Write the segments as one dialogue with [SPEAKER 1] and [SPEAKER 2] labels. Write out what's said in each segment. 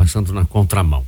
[SPEAKER 1] passando na contramão.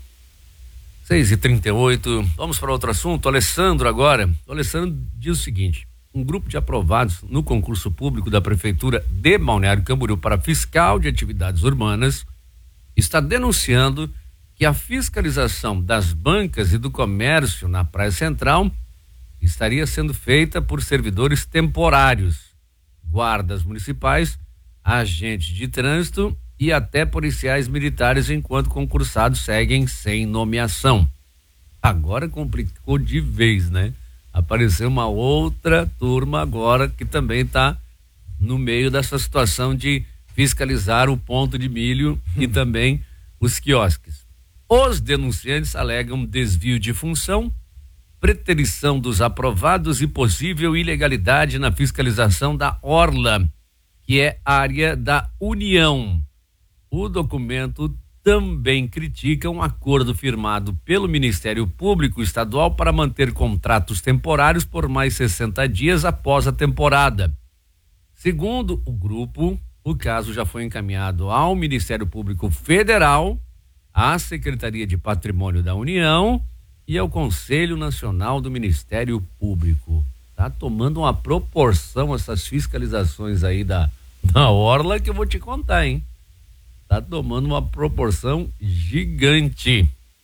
[SPEAKER 1] 6h38, vamos para outro assunto. Alessandro agora. O Alessandro diz o seguinte: um grupo de aprovados no concurso público da Prefeitura de Balneário Camboriú para fiscal de atividades urbanas está denunciando que a fiscalização das bancas e do comércio na Praia Central estaria sendo feita por servidores temporários, guardas municipais, agentes de trânsito e até policiais militares, enquanto concursados seguem sem nomeação. Agora complicou de vez, né? Apareceu uma outra turma agora que também está no meio dessa situação de fiscalizar o ponto de milho e também os quiosques. Os denunciantes alegam desvio de função, preterição dos aprovados e possível ilegalidade na fiscalização da Orla, que é área da União. O documento também critica um acordo firmado pelo Ministério Público Estadual para manter contratos temporários por mais 60 dias após a temporada. Segundo o grupo, o caso já foi encaminhado ao Ministério Público Federal, à Secretaria de Patrimônio da União e ao Conselho Nacional do Ministério Público. Tá tomando uma proporção essas fiscalizações aí da Orla que eu vou te contar, hein? Tá tomando uma proporção gigante.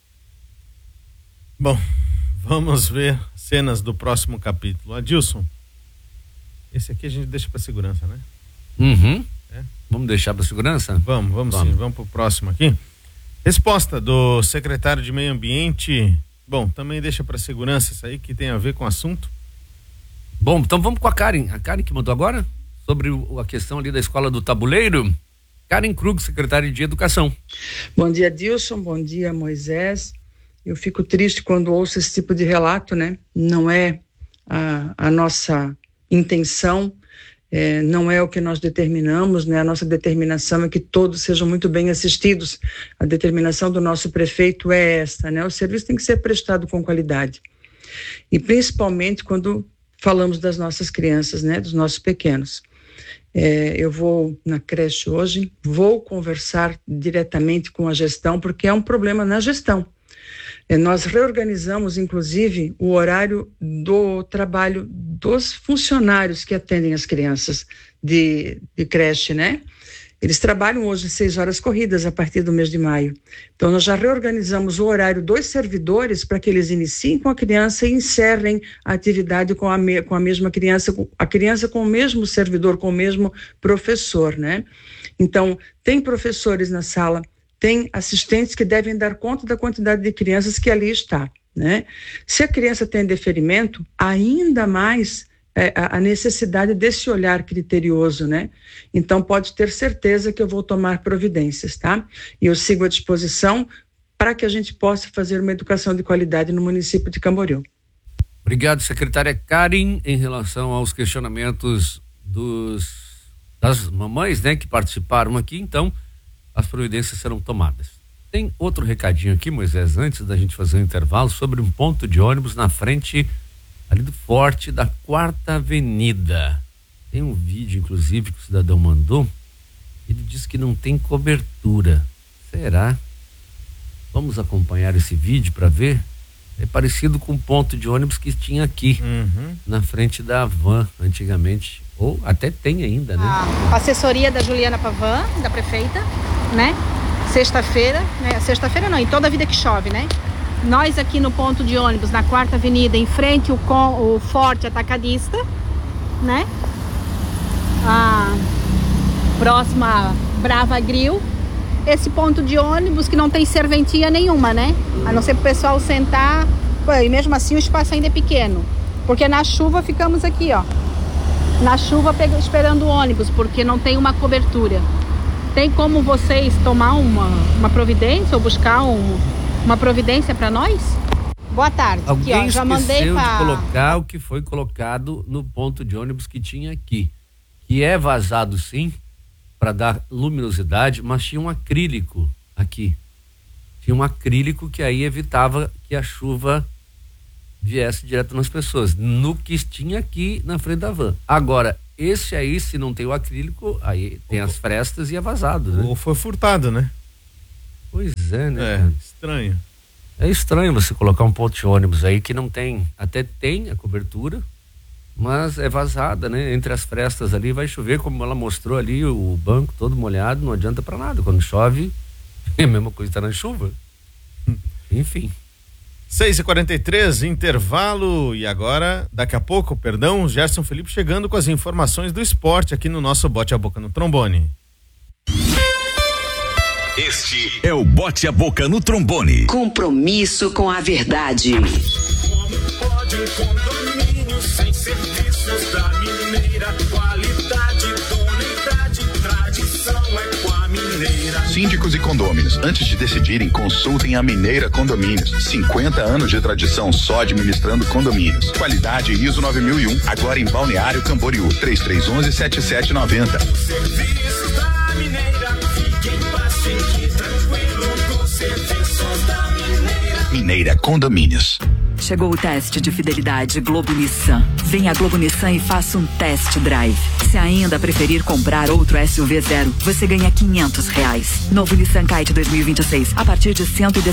[SPEAKER 2] Bom, vamos ver cenas do próximo capítulo. Adilson, esse aqui a gente deixa para segurança, né?
[SPEAKER 1] Uhum. É? Vamos deixar para segurança?
[SPEAKER 2] Vamos sim. Vamos pro próximo aqui. Resposta do secretário de Meio Ambiente. Bom, também deixa para segurança isso aí que tem a ver com o assunto.
[SPEAKER 1] Bom, então vamos com a Karen. A Karen que mandou agora sobre a questão ali da escola do Tabuleiro. Karen Krug, secretária de Educação.
[SPEAKER 3] Bom dia, Dilson. Bom dia, Moisés. Eu fico triste quando ouço esse tipo de relato, né? Não é a nossa intenção, não é o que nós determinamos, né? A nossa determinação é que todos sejam muito bem assistidos. A determinação do nosso prefeito é esta, né? O serviço tem que ser prestado com qualidade. E principalmente quando falamos das nossas crianças, né? Dos nossos pequenos. Eu vou na creche hoje, vou conversar diretamente com a gestão, porque é um problema na gestão. Nós reorganizamos, inclusive, o horário do trabalho dos funcionários que atendem as crianças de creche, né? Eles trabalham hoje 6 horas corridas a partir do mês de maio. Então, nós já reorganizamos o horário dos servidores para que eles iniciem com a criança e encerrem a atividade com a mesma criança, a criança com o mesmo servidor, com o mesmo professor, né? Então, tem professores na sala, tem assistentes que devem dar conta da quantidade de crianças que ali está, né? Se a criança tem deferimento, ainda mais a necessidade desse olhar criterioso, né? Então, pode ter certeza que eu vou tomar providências, tá? E eu sigo à disposição para que a gente possa fazer uma educação de qualidade no município de Camboriú.
[SPEAKER 1] Obrigado, secretária Karen. Em relação aos questionamentos das mamães, né, que participaram aqui, então, as providências serão tomadas. Tem outro recadinho aqui, Moisés, antes da gente fazer um intervalo, sobre um ponto de ônibus na frente ali do Forte da 4ª Avenida. Tem um vídeo, inclusive, que o cidadão mandou. Ele diz que não tem cobertura. Será? Vamos acompanhar esse vídeo para ver. É parecido com o ponto de ônibus que tinha aqui, na frente da van, antigamente. Ou até tem ainda, né?
[SPEAKER 4] A assessoria da Juliana Pavan, da prefeita, né? Sexta-feira, né? Sexta-feira não, em toda a vida que chove, né? Nós aqui no ponto de ônibus, na 4ª Avenida, em frente o Forte Atacadista, né? A próxima Brava Grill. Esse ponto de ônibus que não tem serventia nenhuma, né? A não ser pro pessoal sentar. E mesmo assim o espaço ainda é pequeno. Porque na chuva ficamos aqui, ó. Na chuva esperando o ônibus, porque não tem uma cobertura. Tem como vocês tomar uma providência ou buscar uma providência para nós? Boa tarde.
[SPEAKER 1] Alguém
[SPEAKER 4] aqui, ó, já mandei
[SPEAKER 1] de colocar o que foi colocado no ponto de ônibus que tinha aqui. Que é vazado sim, para dar luminosidade, mas tinha um acrílico aqui. Tinha um acrílico que aí evitava que a chuva viesse direto nas pessoas. No que tinha aqui na frente da van. Agora, esse aí, se não tem o acrílico, aí tem as frestas e é vazado, né?
[SPEAKER 2] Ou foi furtado, né?
[SPEAKER 1] Pois Pois é, né?
[SPEAKER 2] É, estranho.
[SPEAKER 1] É estranho você colocar um ponto de ônibus aí que não tem, até tem a cobertura, mas é vazada, né? Entre as frestas ali vai chover, como ela mostrou ali, o banco todo molhado, não adianta pra nada. Quando chove, é a mesma coisa, tá na chuva. Enfim.
[SPEAKER 2] 6h43, intervalo, e agora, daqui a pouco, Gerson Felipe chegando com as informações do esporte aqui no nosso Bote a Boca no Trombone.
[SPEAKER 5] Este é o Bote a Boca no Trombone.
[SPEAKER 6] Compromisso com a verdade.
[SPEAKER 7] Como pode um condomínio sem serviços da Mineira? Qualidade, idoneidade, tradição é com a Mineira.
[SPEAKER 8] Síndicos e condôminos, antes de decidirem, consultem a Mineira Condomínios. 50 anos de tradição só administrando condomínios. Qualidade ISO 9001, agora em Balneário Camboriú. 3311-7790.
[SPEAKER 7] Serviços da Mineira, fique em paz, fique tranquilo com serviços da Mineira.
[SPEAKER 8] Mineira Condomínios.
[SPEAKER 6] Chegou o teste de fidelidade Globo Nissan. Venha a Globo Nissan e faça um test drive. Se ainda preferir comprar outro SUV zero, você ganha R$500. Novo Nissan Kite 2026, a partir de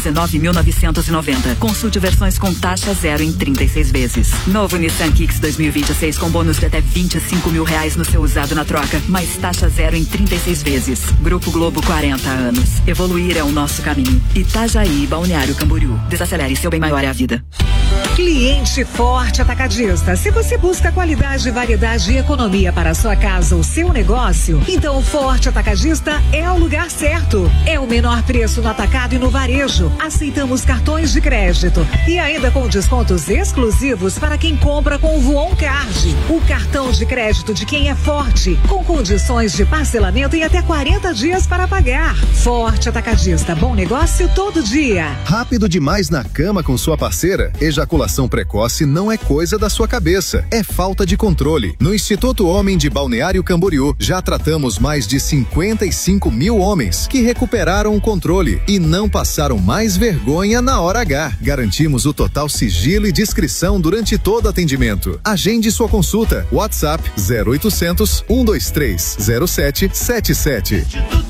[SPEAKER 6] 119.990. Consulte versões com taxa zero em 36 vezes. Novo Nissan Kicks 2026 com bônus de até R$25 mil no seu usado na troca, mais taxa zero em 36 vezes. Grupo Globo, 40 anos. Evoluir é o nosso caminho. Itajaí, Balneário Camboriú. Desacelere, seu bem maior é a vida.
[SPEAKER 9] Cliente Forte Atacadista. Se você busca qualidade, variedade e economia para a sua casa ou seu negócio, então o Forte Atacadista é o lugar certo. É o menor preço no atacado e no varejo. Aceitamos cartões de crédito e ainda com descontos exclusivos para quem compra com o Voon Card. O cartão de crédito de quem é forte, com condições de parcelamento em até 40 dias para pagar. Forte Atacadista, bom negócio todo dia.
[SPEAKER 10] Rápido demais na cama com sua parceira? Ejaculação precoce não é coisa da sua cabeça, é falta de controle. No Instituto Homem de Balneário Camboriú, já tratamos mais de 55 mil homens que recuperaram o controle e não passaram mais vergonha na hora H. Garantimos o total sigilo e discrição durante todo atendimento. Agende sua consulta. WhatsApp 0800 123 0777.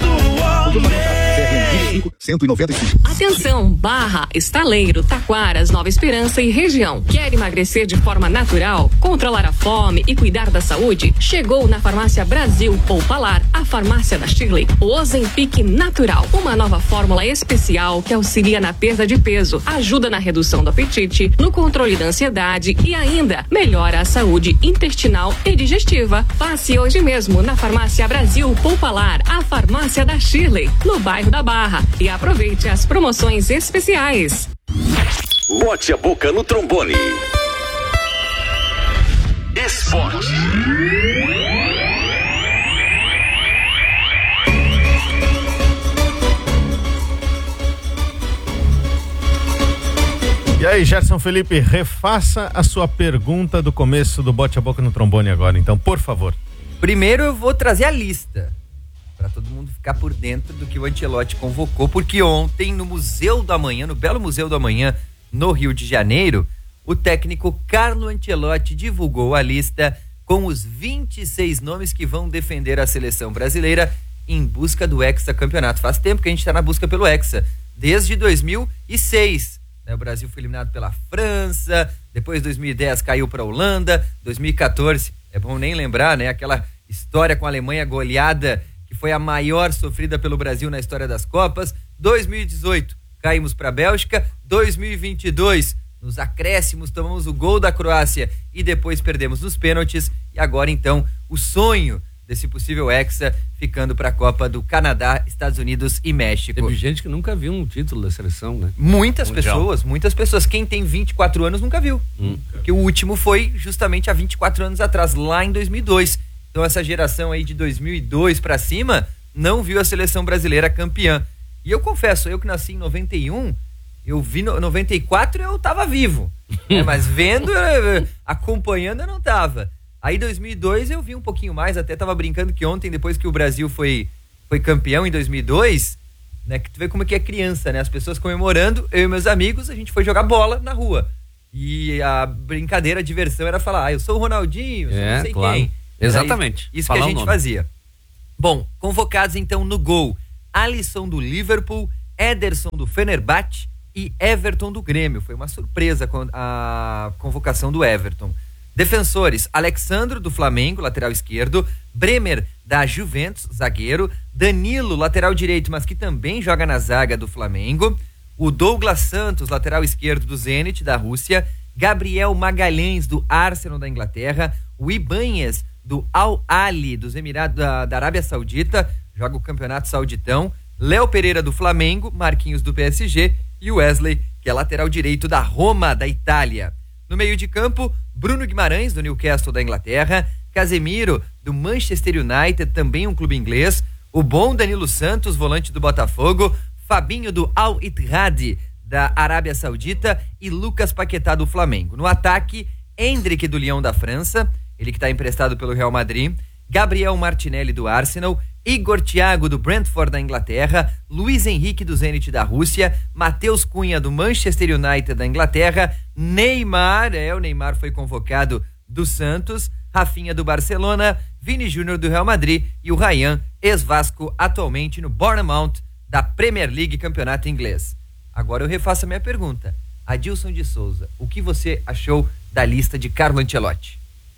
[SPEAKER 8] 195.
[SPEAKER 11] Atenção, Barra, Estaleiro, Taquaras, Nova Esperança e região. Quer emagrecer de forma natural, controlar a fome e cuidar da saúde? Chegou na Farmácia Brasil Poupalar, a farmácia da Shirley, o Ozempic Natural, uma nova fórmula especial que auxilia na perda de peso, ajuda na redução do apetite, no controle da ansiedade e ainda melhora a saúde intestinal e digestiva. Passe hoje mesmo na Farmácia Brasil Poupalar, a farmácia da Shirley, no bairro da Barra, e aproveite as promoções especiais.
[SPEAKER 5] Bote a Boca no Trombone. Esporte.
[SPEAKER 2] E aí, Gerson Felipe, refaça a sua pergunta do começo do Bote a Boca no Trombone agora, então, por favor.
[SPEAKER 12] Primeiro eu vou trazer a lista, para todo mundo ficar por dentro do que o Ancelotti convocou, porque ontem no Museu do Amanhã, no Belo Museu do Amanhã, no Rio de Janeiro, o técnico Carlo Ancelotti divulgou a lista com os 26 nomes que vão defender a seleção brasileira em busca do hexacampeonato. Faz tempo que a gente está na busca pelo hexa, desde 2006. O Brasil foi eliminado pela França, depois 2010 caiu para a Holanda, 2014, é bom nem lembrar, né? Aquela história com a Alemanha goleada, que foi a maior sofrida pelo Brasil na história das Copas. 2018, caímos para a Bélgica. 2022, nos acréscimos, tomamos o gol da Croácia e depois perdemos nos pênaltis. E agora, então, o sonho desse possível hexa ficando para a Copa do Canadá, Estados Unidos e México.
[SPEAKER 1] Teve gente que nunca viu um título da seleção, né?
[SPEAKER 12] Muitas pessoas. Quem tem 24 anos nunca viu. Porque o último foi justamente há 24 anos atrás, lá em 2002. Então essa geração aí de 2002 para cima não viu a seleção brasileira campeã. E eu confesso, eu que nasci em 91, eu vi 94 eu tava vivo, né? Mas vendo, acompanhando eu não tava. Aí 2002 eu vi um pouquinho mais, até tava brincando que ontem, depois que o Brasil foi campeão em 2002, né? Que tu vê como é que é criança, né? As pessoas comemorando, eu e meus amigos, a gente foi jogar bola na rua. E a brincadeira, a diversão era falar, eu sou o Ronaldinho, eu sou não sei quem.
[SPEAKER 1] Exatamente.
[SPEAKER 12] Isso que a gente fazia. Bom, convocados então no gol: Alisson do Liverpool, Ederson do Fenerbahçe e Everton do Grêmio. Foi uma surpresa a convocação do Everton. Defensores: Alexandro do Flamengo, lateral esquerdo, Bremer da Juventus, zagueiro, Danilo, lateral direito, mas que também joga na zaga do Flamengo, o Douglas Santos, lateral esquerdo do Zenit da Rússia, Gabriel Magalhães do Arsenal da Inglaterra, o Ibanez do Al-Ahly dos Emirados da Arábia Saudita, joga o Campeonato Sauditão, Léo Pereira do Flamengo, Marquinhos do PSG e o Wesley, que é lateral direito da Roma da Itália. No meio de campo, Bruno Guimarães do Newcastle da Inglaterra, Casemiro do Manchester United, também um clube inglês, o bom Danilo Santos, volante do Botafogo, Fabinho do Al-Ittihad da Arábia Saudita e Lucas Paquetá do Flamengo. No ataque, Endrick do Lyon da França, ele que está emprestado pelo Real Madrid, Gabriel Martinelli do Arsenal, Igor Thiago do Brentford da Inglaterra, Luiz Henrique do Zenit da Rússia, Matheus Cunha do Manchester United da Inglaterra, Neymar, o Neymar foi convocado do Santos, Rafinha do Barcelona, Vini Júnior do Real Madrid e o Ryan, ex-Vasco, atualmente no Bournemouth da Premier League, campeonato inglês. Agora eu refaço a minha pergunta. Adilson de Souza, o que você achou da lista de Carlo Ancelotti?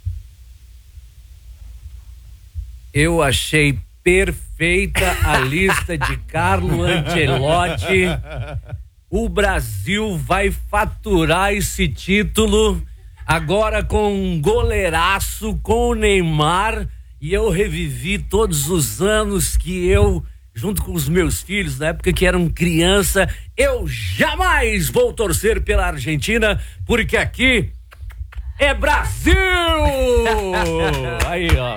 [SPEAKER 1] Eu achei perfeita a lista de Carlo Ancelotti. O Brasil vai faturar esse título agora com um goleiraço, com o Neymar, e eu revivi todos os anos que eu, junto com os meus filhos, na época que eram criança, eu jamais vou torcer pela Argentina, porque aqui é Brasil! Aí, ó.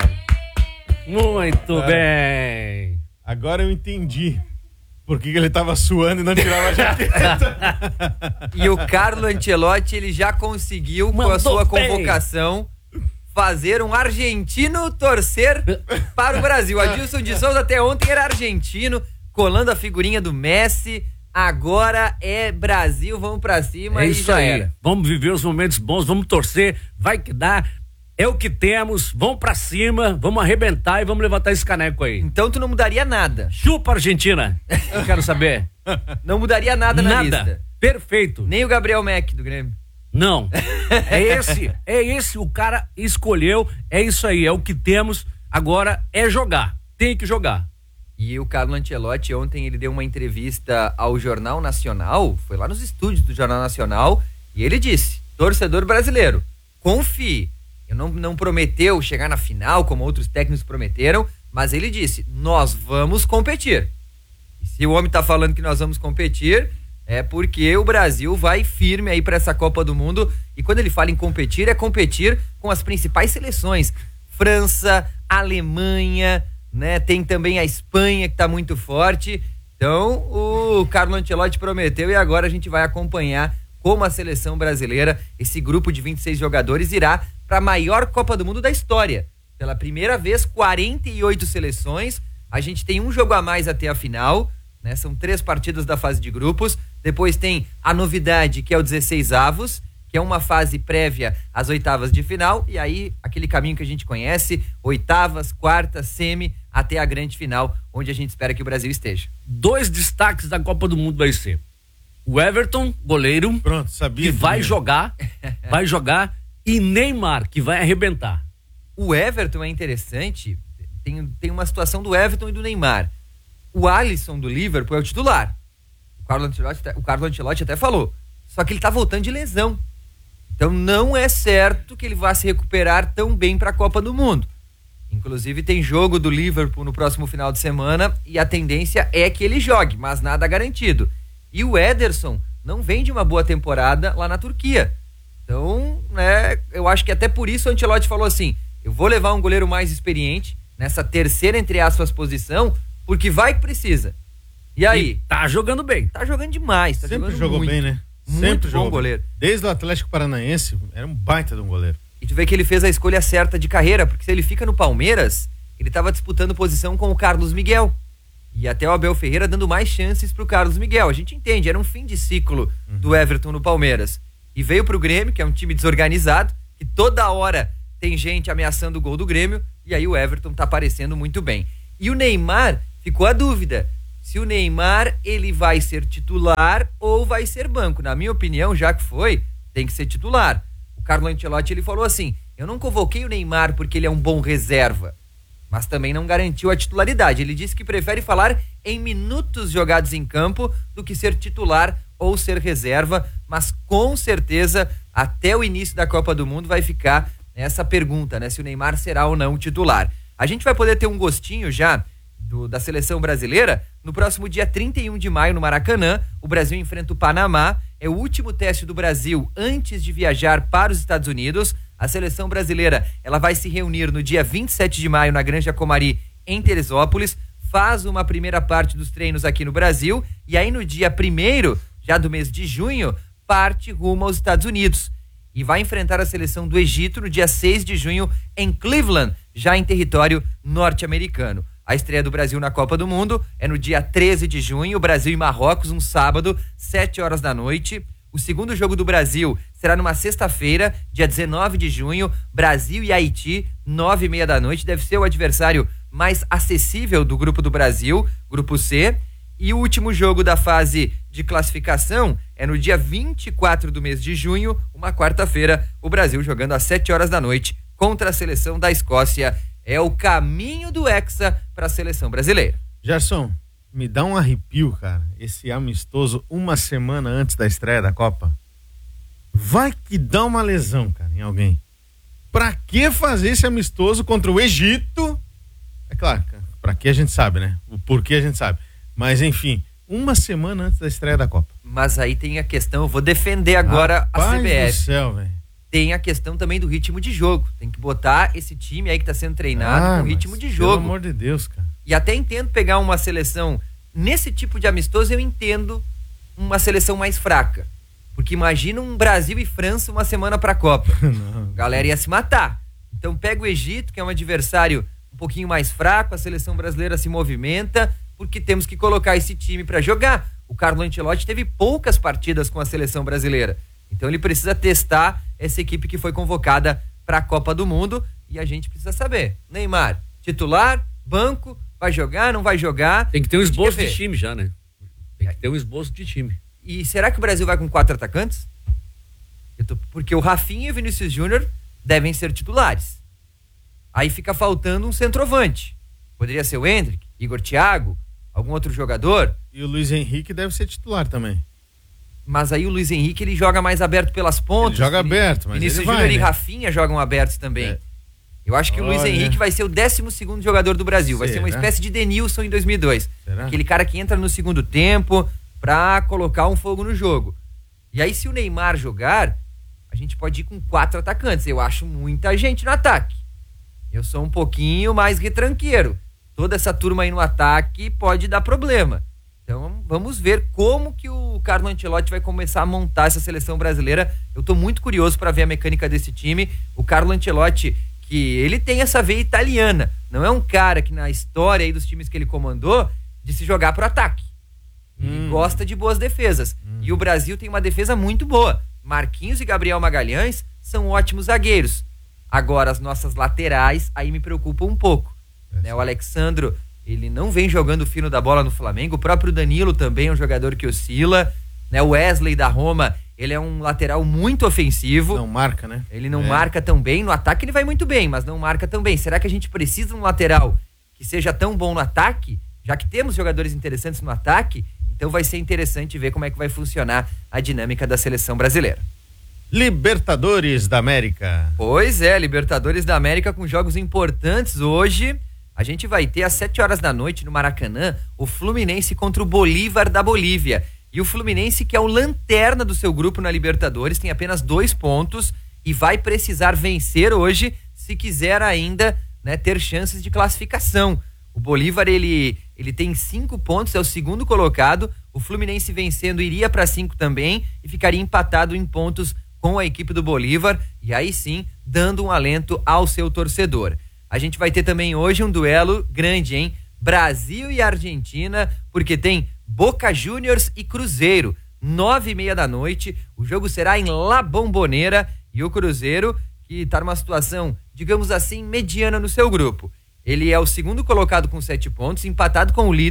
[SPEAKER 1] Muito bem.
[SPEAKER 2] Agora eu entendi por que ele tava suando e não tirava a jaqueta.
[SPEAKER 12] E o Carlo Ancelotti, ele já conseguiu, com a sua convocação, fazer um argentino torcer para o Brasil. Adilson de Souza até ontem era argentino, colando a figurinha do Messi. Agora é Brasil, vamos pra cima.
[SPEAKER 1] É isso aí. Vamos viver os momentos bons, vamos torcer, vai que dá. É o que temos, vamos pra cima, vamos arrebentar e vamos levantar esse caneco aí.
[SPEAKER 12] Então tu não mudaria nada.
[SPEAKER 1] Chupa, Argentina. Eu quero saber.
[SPEAKER 12] Não mudaria nada na lista.
[SPEAKER 1] Perfeito.
[SPEAKER 12] Nem o Gabriel Mack do Grêmio.
[SPEAKER 1] Não. É esse o cara escolheu, é isso aí, é o que temos. Agora é jogar, tem que jogar.
[SPEAKER 12] E o Carlo Ancelotti ontem ele deu uma entrevista ao Jornal Nacional, foi lá nos estúdios do Jornal Nacional, e ele disse: torcedor brasileiro, confie. Eu não prometeu chegar na final, como outros técnicos prometeram, mas ele disse, nós vamos competir. E se o homem tá falando que nós vamos competir, é porque o Brasil vai firme aí para essa Copa do Mundo. E quando ele fala em competir, é competir com as principais seleções. França, Alemanha, né? Tem também a Espanha, que tá muito forte. Então, o Carlo Ancelotti prometeu e agora a gente vai acompanhar como a seleção brasileira, esse grupo de 26 jogadores, irá para a maior Copa do Mundo da história. Pela primeira vez, 48 seleções. A gente tem um jogo a mais até a final, né? São 3 partidas da fase de grupos. Depois tem a novidade, que é o 16avos, que é uma fase prévia às oitavas de final. E aí, aquele caminho que a gente conhece, oitavas, quartas, semi, até a grande final, onde a gente espera que o Brasil esteja.
[SPEAKER 1] 2 destaques da Copa do Mundo vai ser o Everton, goleiro,
[SPEAKER 2] pronto, sabia
[SPEAKER 1] que vai jogar, e Neymar, que vai arrebentar.
[SPEAKER 12] O Everton é interessante, tem uma situação do Everton e do Neymar. O Alisson do Liverpool é o titular. O Carlo Ancelotti até falou, só que ele tá voltando de lesão. Então não é certo que ele vá se recuperar tão bem para a Copa do Mundo. Inclusive tem jogo do Liverpool no próximo final de semana e a tendência é que ele jogue, mas nada garantido. E o Ederson não vem de uma boa temporada lá na Turquia. Então, né, eu acho que até por isso o Ancelotti falou assim, eu vou levar um goleiro mais experiente nessa terceira, entre aspas, posição, porque vai que precisa. E aí?
[SPEAKER 1] E tá jogando bem.
[SPEAKER 12] Tá jogando demais. Tá
[SPEAKER 2] sempre
[SPEAKER 12] jogando
[SPEAKER 2] jogou
[SPEAKER 12] muito,
[SPEAKER 2] bem, né?
[SPEAKER 12] Muito
[SPEAKER 2] Sempre
[SPEAKER 12] bom
[SPEAKER 2] jogou
[SPEAKER 12] goleiro.
[SPEAKER 2] Desde o Atlético Paranaense, era um baita de um goleiro.
[SPEAKER 12] E tu vê que ele fez a escolha certa de carreira, porque se ele fica no Palmeiras, ele tava disputando posição com o Carlos Miguel. E até o Abel Ferreira dando mais chances pro Carlos Miguel. A gente entende, era um fim de ciclo do Everton no Palmeiras. E veio pro Grêmio, que é um time desorganizado, que toda hora tem gente ameaçando o gol do Grêmio, e aí o Everton tá aparecendo muito bem. E o Neymar, ficou a dúvida, se o Neymar ele vai ser titular ou vai ser banco. Na minha opinião, já que foi, tem que ser titular. O Carlo Ancelotti ele falou assim: eu não convoquei o Neymar porque ele é um bom reserva, mas também não garantiu a titularidade. Ele disse que prefere falar em minutos jogados em campo do que ser titular ou ser reserva, mas com certeza até o início da Copa do Mundo vai ficar essa pergunta, né? Se o Neymar será ou não titular. A gente vai poder ter um gostinho já da seleção brasileira no próximo dia 31 de maio no Maracanã. O Brasil enfrenta o Panamá, é o último teste do Brasil antes de viajar para os Estados Unidos. A seleção brasileira ela vai se reunir no dia 27 de maio na Granja Comari, em Teresópolis, faz uma primeira parte dos treinos aqui no Brasil e aí no dia 1º, já do mês de junho, parte rumo aos Estados Unidos e vai enfrentar a seleção do Egito no dia 6 de junho em Cleveland, já em território norte-americano. A estreia do Brasil na Copa do Mundo é no dia 13 de junho, Brasil e Marrocos, um sábado, 7 horas da noite. O segundo jogo do Brasil será numa sexta-feira, dia 19 de junho, Brasil e Haiti, 9h30 da noite. Deve ser o adversário mais acessível do grupo do Brasil, grupo C. E o último jogo da fase de classificação é no dia 24 do mês de junho, uma quarta-feira, o Brasil jogando às 7 horas da noite contra a seleção da Escócia. É o caminho do Hexa para a seleção brasileira.
[SPEAKER 2] Gerson, me dá um arrepio, cara, esse amistoso uma semana antes da estreia da Copa. Vai que dá uma lesão, cara, em alguém. Pra que fazer esse amistoso contra o Egito? É claro, pra que a gente sabe, né? O porquê a gente sabe. Mas, enfim, uma semana antes da estreia da Copa.
[SPEAKER 12] Mas aí tem a questão, eu vou defender agora a CBF.
[SPEAKER 2] Do céu, velho.
[SPEAKER 12] Tem a questão também do ritmo de jogo. Tem que botar esse time aí que tá sendo treinado com ritmo de jogo.
[SPEAKER 2] Pelo amor de Deus, cara.
[SPEAKER 12] E até entendo pegar uma seleção, nesse tipo de amistoso eu entendo uma seleção mais fraca. Porque imagina um Brasil e França uma semana pra Copa. A galera ia se matar. Então pega o Egito, que é um adversário um pouquinho mais fraco, a seleção brasileira se movimenta, porque temos que colocar esse time pra jogar. O Carlo Ancelotti teve poucas partidas com a seleção brasileira. Então ele precisa testar essa equipe que foi convocada para a Copa do Mundo e a gente precisa saber. Neymar, titular, banco, vai jogar, não vai jogar?
[SPEAKER 1] Tem que ter um esboço de time já, né? Tem que ter um esboço de time.
[SPEAKER 12] E será que o Brasil vai com 4 atacantes? Porque o Rafinha e o Vinícius Júnior devem ser titulares. Aí fica faltando um centroavante. Poderia ser o Endrick, Igor Thiago, algum outro jogador.
[SPEAKER 2] E o Luiz Henrique deve ser titular também.
[SPEAKER 12] Mas aí o Luiz Henrique ele joga mais aberto pelas pontas.
[SPEAKER 2] Ele joga aberto, mas
[SPEAKER 12] Vinícius
[SPEAKER 2] ele vai,
[SPEAKER 12] Júnior
[SPEAKER 2] né?
[SPEAKER 12] e Rafinha jogam abertos também. Eu acho que o Luiz Henrique vai ser o 12º jogador do Brasil. Vai ser uma espécie de Denilson em 2002.
[SPEAKER 2] Será?
[SPEAKER 12] Aquele cara que entra no segundo tempo pra colocar um fogo no jogo. E aí se o Neymar jogar, a gente pode ir com 4 atacantes. Eu acho muita gente no ataque. Eu sou um pouquinho mais retranqueiro. Toda essa turma aí no ataque pode dar problema. Então vamos ver como que o Carlo Ancelotti vai começar a montar essa seleção brasileira. Eu tô muito curioso para ver a mecânica desse time. O Carlo Ancelotti, que ele tem essa veia italiana. Não é um cara que na história aí dos times que ele comandou, de se jogar pro ataque. Ele gosta de boas defesas. E o Brasil tem uma defesa muito boa. Marquinhos e Gabriel Magalhães são ótimos zagueiros. Agora as nossas laterais aí me preocupam um pouco. Né? O Alexandro, ele não vem jogando fino da bola no Flamengo. O próprio Danilo também é um jogador que oscila. Né? O Wesley da Roma, ele é um lateral muito ofensivo.
[SPEAKER 2] Não marca, né?
[SPEAKER 12] Ele não marca tão bem. No ataque ele vai muito bem, mas não marca tão bem. Será que a gente precisa de um lateral que seja tão bom no ataque? Já que temos jogadores interessantes no ataque, então vai ser interessante ver como é que vai funcionar a dinâmica da seleção brasileira.
[SPEAKER 2] Libertadores da América.
[SPEAKER 12] Pois é, Libertadores da América com jogos importantes hoje. A gente vai ter às 7 horas da noite no Maracanã o Fluminense contra o Bolívar da Bolívia. E o Fluminense, que é o lanterna do seu grupo na Libertadores, tem apenas 2 pontos e vai precisar vencer hoje se quiser ainda, né, ter chances de classificação. O Bolívar, ele tem 5 pontos, é o segundo colocado. O Fluminense vencendo iria para 5 também e ficaria empatado em pontos com a equipe do Bolívar. E aí sim, dando um alento ao seu torcedor. A gente vai ter também hoje um duelo grande, hein? Brasil e Argentina, porque tem Boca Juniors e Cruzeiro. 9h30 da noite. O jogo será em La Bombonera. E o Cruzeiro, que está numa situação, digamos assim, mediana no seu grupo. Ele é o segundo colocado com 7 pontos, empatado com o líder,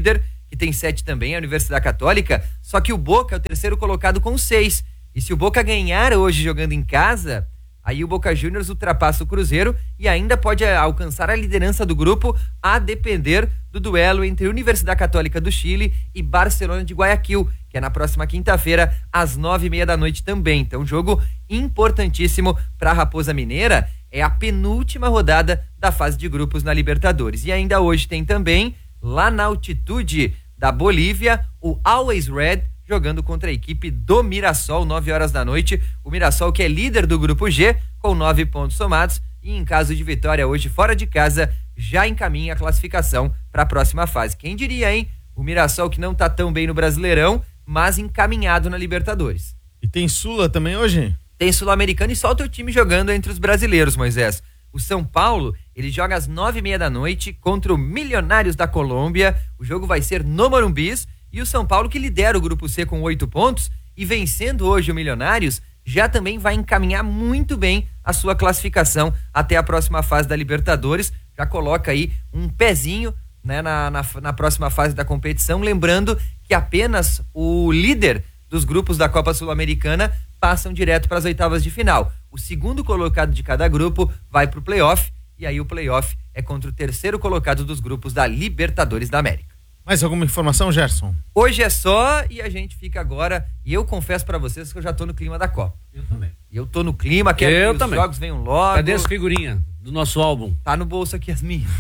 [SPEAKER 12] que tem 7 também, a Universidade Católica, só que o Boca é o terceiro colocado com 6. E se o Boca ganhar hoje jogando em casa, aí o Boca Juniors ultrapassa o Cruzeiro e ainda pode alcançar a liderança do grupo, a depender do duelo entre Universidade Católica do Chile e Barcelona de Guayaquil, que é na próxima quinta-feira, às 9h30 da noite também. Então, jogo importantíssimo para a Raposa Mineira. É a penúltima rodada da fase de grupos na Libertadores. E ainda hoje tem também, lá na altitude da Bolívia, o Always Red jogando contra a equipe do Mirassol, 9h da noite. O Mirassol, que é líder do grupo G, com 9 pontos somados, e em caso de vitória hoje fora de casa, já encaminha a classificação para a próxima fase. Quem diria, hein? O Mirassol, que não tá tão bem no Brasileirão, mas encaminhado na Libertadores.
[SPEAKER 2] E tem Sula também hoje?
[SPEAKER 12] Tem Sul-Americano e só o teu time jogando entre os brasileiros, Moisés. O São Paulo, ele joga às 9h30 da noite contra o Milionários da Colômbia. O jogo vai ser no Morumbis. E o São Paulo, que lidera o grupo C com 8 pontos e vencendo hoje o Milionários, já também vai encaminhar muito bem a sua classificação até a próxima fase da Libertadores. Já coloca aí um pezinho, né, na próxima fase da competição. Lembrando que apenas o líder dos grupos da Copa Sul-Americana passam direto para as oitavas de final. O segundo colocado de cada grupo vai para o playoff, e aí o playoff é contra o terceiro colocado dos grupos da Libertadores da América.
[SPEAKER 2] Mais alguma informação, Gerson?
[SPEAKER 12] Hoje é só, e a gente fica agora, e eu confesso para vocês que eu já tô no clima da Copa.
[SPEAKER 1] Eu também.
[SPEAKER 12] E eu tô no clima, quero que os jogos venham logo.
[SPEAKER 1] Cadê as figurinhas do nosso álbum?
[SPEAKER 12] Tá no bolso aqui as minhas.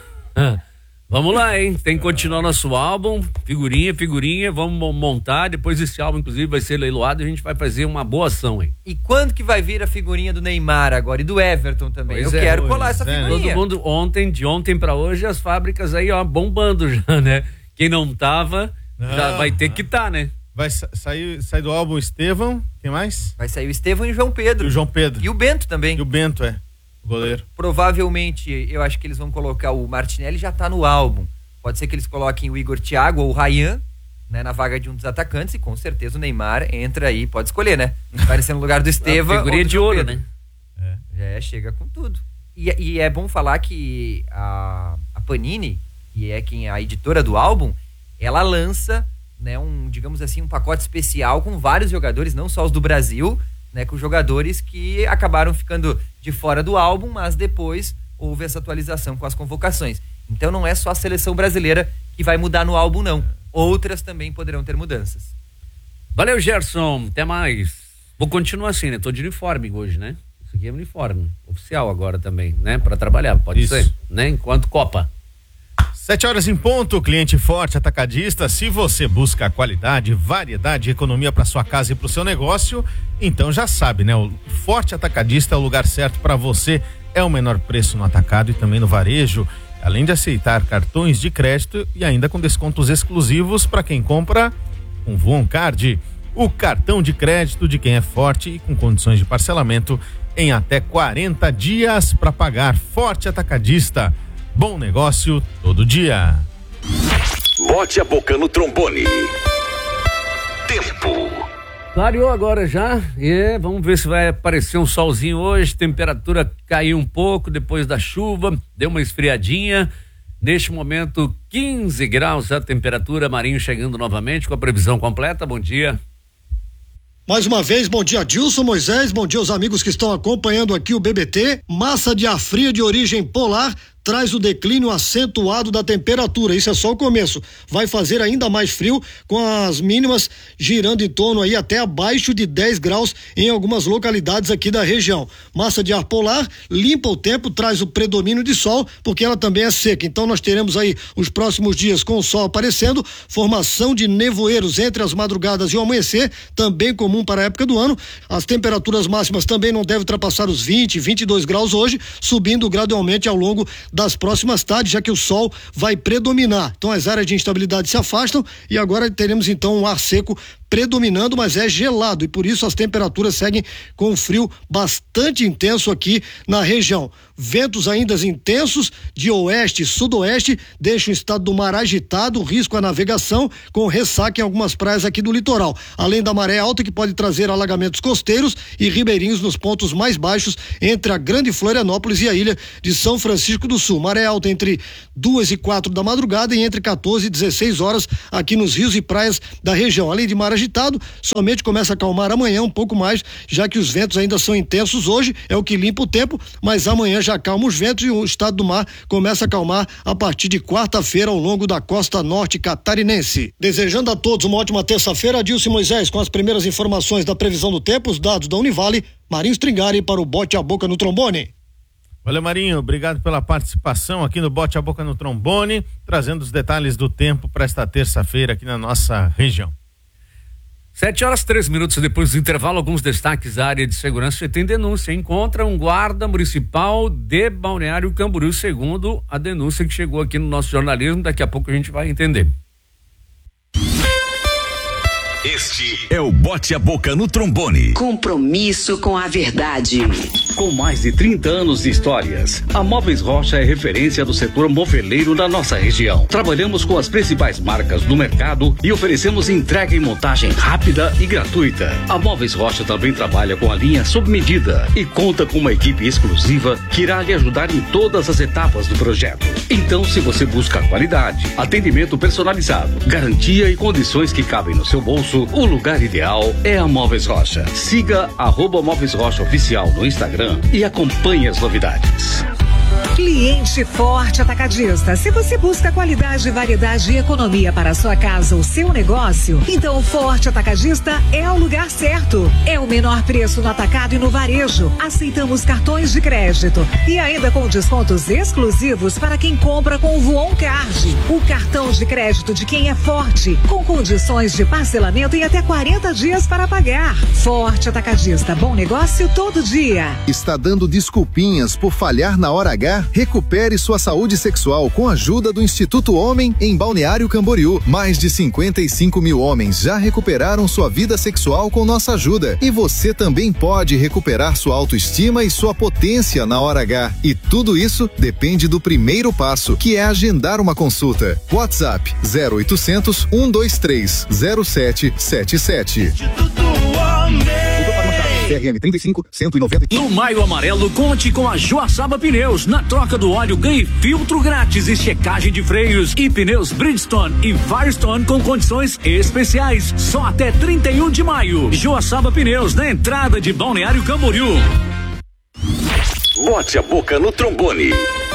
[SPEAKER 1] Vamos lá, hein? Tem que continuar nosso álbum, figurinha, vamos montar, depois esse álbum inclusive vai ser leiloado e a gente vai fazer uma boa ação, hein?
[SPEAKER 12] E quando que vai vir a figurinha do Neymar agora e do Everton também? Eu quero colar essa figurinha.
[SPEAKER 1] Todo mundo, de ontem pra hoje, as fábricas aí, ó, bombando já, né? Quem não tava, já vai ter que estar, né?
[SPEAKER 2] Vai sair do álbum Estevão, quem mais?
[SPEAKER 12] Vai sair o Estevão e o João Pedro.
[SPEAKER 2] E o João Pedro.
[SPEAKER 12] E o Bento também.
[SPEAKER 2] E o Bento, o goleiro.
[SPEAKER 12] Provavelmente, eu acho que eles vão colocar o Martinelli, já tá no álbum. Pode ser que eles coloquem o Igor Thiago ou o Ryan, né, na vaga de um dos atacantes, e com certeza o Neymar entra aí, pode escolher, né? Vai ser no lugar do Estevão.
[SPEAKER 1] Figurinha de ouro, né?
[SPEAKER 12] Chega com tudo. E é bom falar que a Panini, que é a editora do álbum, ela lança, né, digamos assim, um pacote especial com vários jogadores, não só os do Brasil, né, com jogadores que acabaram ficando de fora do álbum, mas depois houve essa atualização com as convocações. Então não é só a seleção brasileira que vai mudar no álbum, não. Outras também poderão ter mudanças.
[SPEAKER 1] Valeu, Gerson. Até mais. Vou continuar assim, né? Tô de uniforme hoje, né? Isso aqui é uniforme oficial agora também, né? Pra trabalhar, pode ser, né? Enquanto Copa.
[SPEAKER 2] 7h em ponto, cliente forte atacadista. Se você busca qualidade, variedade e economia para sua casa e para o seu negócio, então já sabe, né? O Forte Atacadista é o lugar certo para você. É o menor preço no atacado e também no varejo, além de aceitar cartões de crédito e ainda com descontos exclusivos para quem compra com Voon Card, o cartão de crédito de quem é forte e com condições de parcelamento em até 40 dias para pagar. Forte Atacadista. Bom negócio todo dia.
[SPEAKER 5] Bote a boca no trombone. Tempo.
[SPEAKER 1] Clareou agora já, vamos ver se vai aparecer um solzinho hoje, temperatura caiu um pouco depois da chuva, deu uma esfriadinha, neste momento 15 graus a temperatura, Marinho chegando novamente com a previsão completa, bom dia.
[SPEAKER 13] Mais uma vez, bom dia Dilson, Moisés, bom dia aos amigos que estão acompanhando aqui o BBT. Massa de ar fria de origem polar traz o declínio acentuado da temperatura, isso é só o começo, vai fazer ainda mais frio com as mínimas girando em torno aí até abaixo de 10 graus em algumas localidades aqui da região. Massa de ar polar limpa o tempo, traz o predomínio de sol, porque ela também é seca, então nós teremos aí os próximos dias com o sol aparecendo, formação de nevoeiros entre as madrugadas e o amanhecer, também comum para a época do ano. As temperaturas máximas também não devem ultrapassar os 20, 22 graus hoje, subindo gradualmente ao longo das próximas tardes, já que o sol vai predominar. Então as áreas de instabilidade se afastam e agora teremos então um ar seco predominando, mas é gelado e por isso as temperaturas seguem com frio bastante intenso aqui na região. Ventos ainda intensos de oeste e sudoeste deixam o estado do mar agitado, risco à navegação com ressaca em algumas praias aqui do litoral, além da maré alta que pode trazer alagamentos costeiros e ribeirinhos nos pontos mais baixos entre a Grande Florianópolis e a ilha de São Francisco do Sul. Maré alta entre 2 e 4 da madrugada e entre 14 e 16 horas aqui nos rios e praias da região. Além de mar agitado, somente começa a acalmar amanhã um pouco mais, já que os ventos ainda são intensos hoje, é o que limpa o tempo, mas amanhã já acalma os ventos e o estado do mar começa a acalmar a partir de quarta-feira ao longo da costa norte catarinense. Desejando a todos uma ótima terça-feira, Adilson Moisés com as primeiras informações da previsão do tempo, os dados da Univale, Marinho Stringari para o Bote a Boca no Trombone.
[SPEAKER 2] Valeu, Marinho, obrigado pela participação aqui no Bote a Boca no Trombone, trazendo os detalhes do tempo para esta terça-feira aqui na nossa região.
[SPEAKER 1] 7h03 depois do intervalo, alguns destaques da área de segurança. Você tem denúncia, encontra um guarda municipal de Balneário Camboriú, segundo a denúncia que chegou aqui no nosso jornalismo, daqui a pouco a gente vai entender.
[SPEAKER 5] Este é o Bote a Boca no Trombone.
[SPEAKER 14] Compromisso com a verdade.
[SPEAKER 15] Com mais de 30 anos de histórias, a Móveis Rocha é referência do setor moveleiro na nossa região. Trabalhamos com as principais marcas do mercado e oferecemos entrega e montagem rápida e gratuita. A Móveis Rocha também trabalha com a linha sob medida e conta com uma equipe exclusiva que irá lhe ajudar em todas as etapas do projeto. Então, se você busca qualidade, atendimento personalizado, garantia e condições que cabem no seu bolso, o lugar ideal é a Móveis Rocha. Siga @Móveis Rocha Oficial no Instagram e acompanhe as novidades.
[SPEAKER 9] Cliente Forte Atacadista. Se você busca qualidade, variedade e economia para a sua casa ou seu negócio, então o Forte Atacadista é o lugar certo. É o menor preço no atacado e no varejo. Aceitamos cartões de crédito e ainda com descontos exclusivos para quem compra com o Voon Card. O cartão de crédito de quem é forte, com condições de parcelamento em até 40 dias para pagar. Forte Atacadista, bom negócio todo dia.
[SPEAKER 10] Está dando desculpinhas por falhar na hora H? Recupere sua saúde sexual com a ajuda do Instituto Homem em Balneário Camboriú. Mais de 55 mil homens já recuperaram sua vida sexual com nossa ajuda. E você também pode recuperar sua autoestima e sua potência na hora H. E tudo isso depende do primeiro passo, que é agendar uma consulta. WhatsApp 0800 123 0777.
[SPEAKER 7] Instituto Homem.
[SPEAKER 10] CRM 35 190.
[SPEAKER 16] No Maio Amarelo, conte com a Joaçaba Pneus. Na troca do óleo, ganhe filtro grátis e checagem de freios e pneus Bridgestone e Firestone com condições especiais. Só até 31 de maio. Joaçaba Pneus, na entrada de Balneário Camboriú.
[SPEAKER 5] Bote a Boca no Trombone.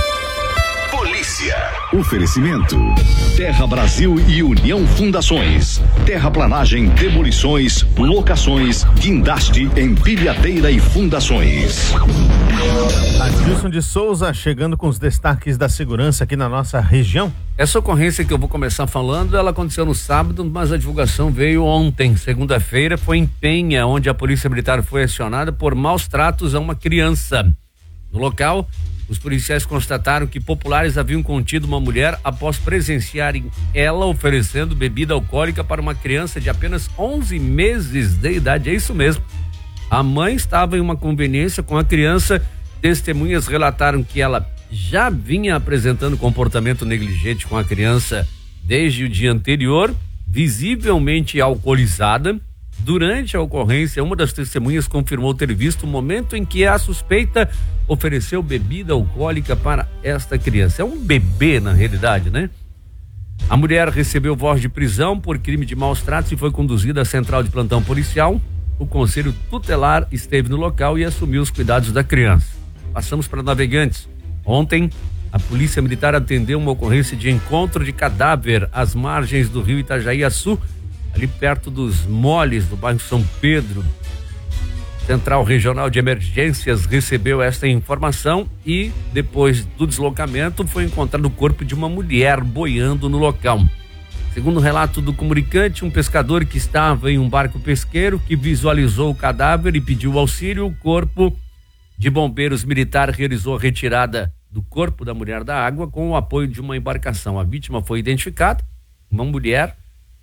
[SPEAKER 5] Polícia.
[SPEAKER 8] Oferecimento: Terra Brasil e União Fundações. Terraplanagem, demolições, locações, guindaste, empilhadeira e fundações.
[SPEAKER 2] Adilson de Souza chegando com os destaques da segurança aqui na nossa região.
[SPEAKER 1] Essa ocorrência que eu vou começar falando, ela aconteceu no sábado, mas a divulgação veio ontem, segunda-feira, foi em Penha, onde a Polícia Militar foi acionada por maus tratos a uma criança. No local, os policiais constataram que populares haviam contido uma mulher após presenciarem ela oferecendo bebida alcoólica para uma criança de apenas 11 meses de idade. É isso mesmo. A mãe estava em uma conveniência com a criança. Testemunhas relataram que ela já vinha apresentando comportamento negligente com a criança desde o dia anterior, visivelmente alcoolizada. Durante a ocorrência, uma das testemunhas confirmou ter visto o momento em que a suspeita ofereceu bebida alcoólica para esta criança. É um bebê, na realidade, né? A mulher recebeu voz de prisão por crime de maus tratos e foi conduzida à central de plantão policial. O conselho tutelar esteve no local e assumiu os cuidados da criança. Passamos para Navegantes. Ontem, a Polícia Militar atendeu uma ocorrência de encontro de cadáver às margens do rio Itajaí-Açu, ali perto dos moles do bairro São Pedro. Central Regional de Emergências recebeu esta informação e, depois do deslocamento, foi encontrado o corpo de uma mulher boiando no local. Segundo o relato do comunicante, um pescador que estava em um barco pesqueiro que visualizou o cadáver e pediu auxílio, o corpo de bombeiros militar realizou a retirada do corpo da mulher da água com o apoio de uma embarcação. A vítima foi identificada, uma mulher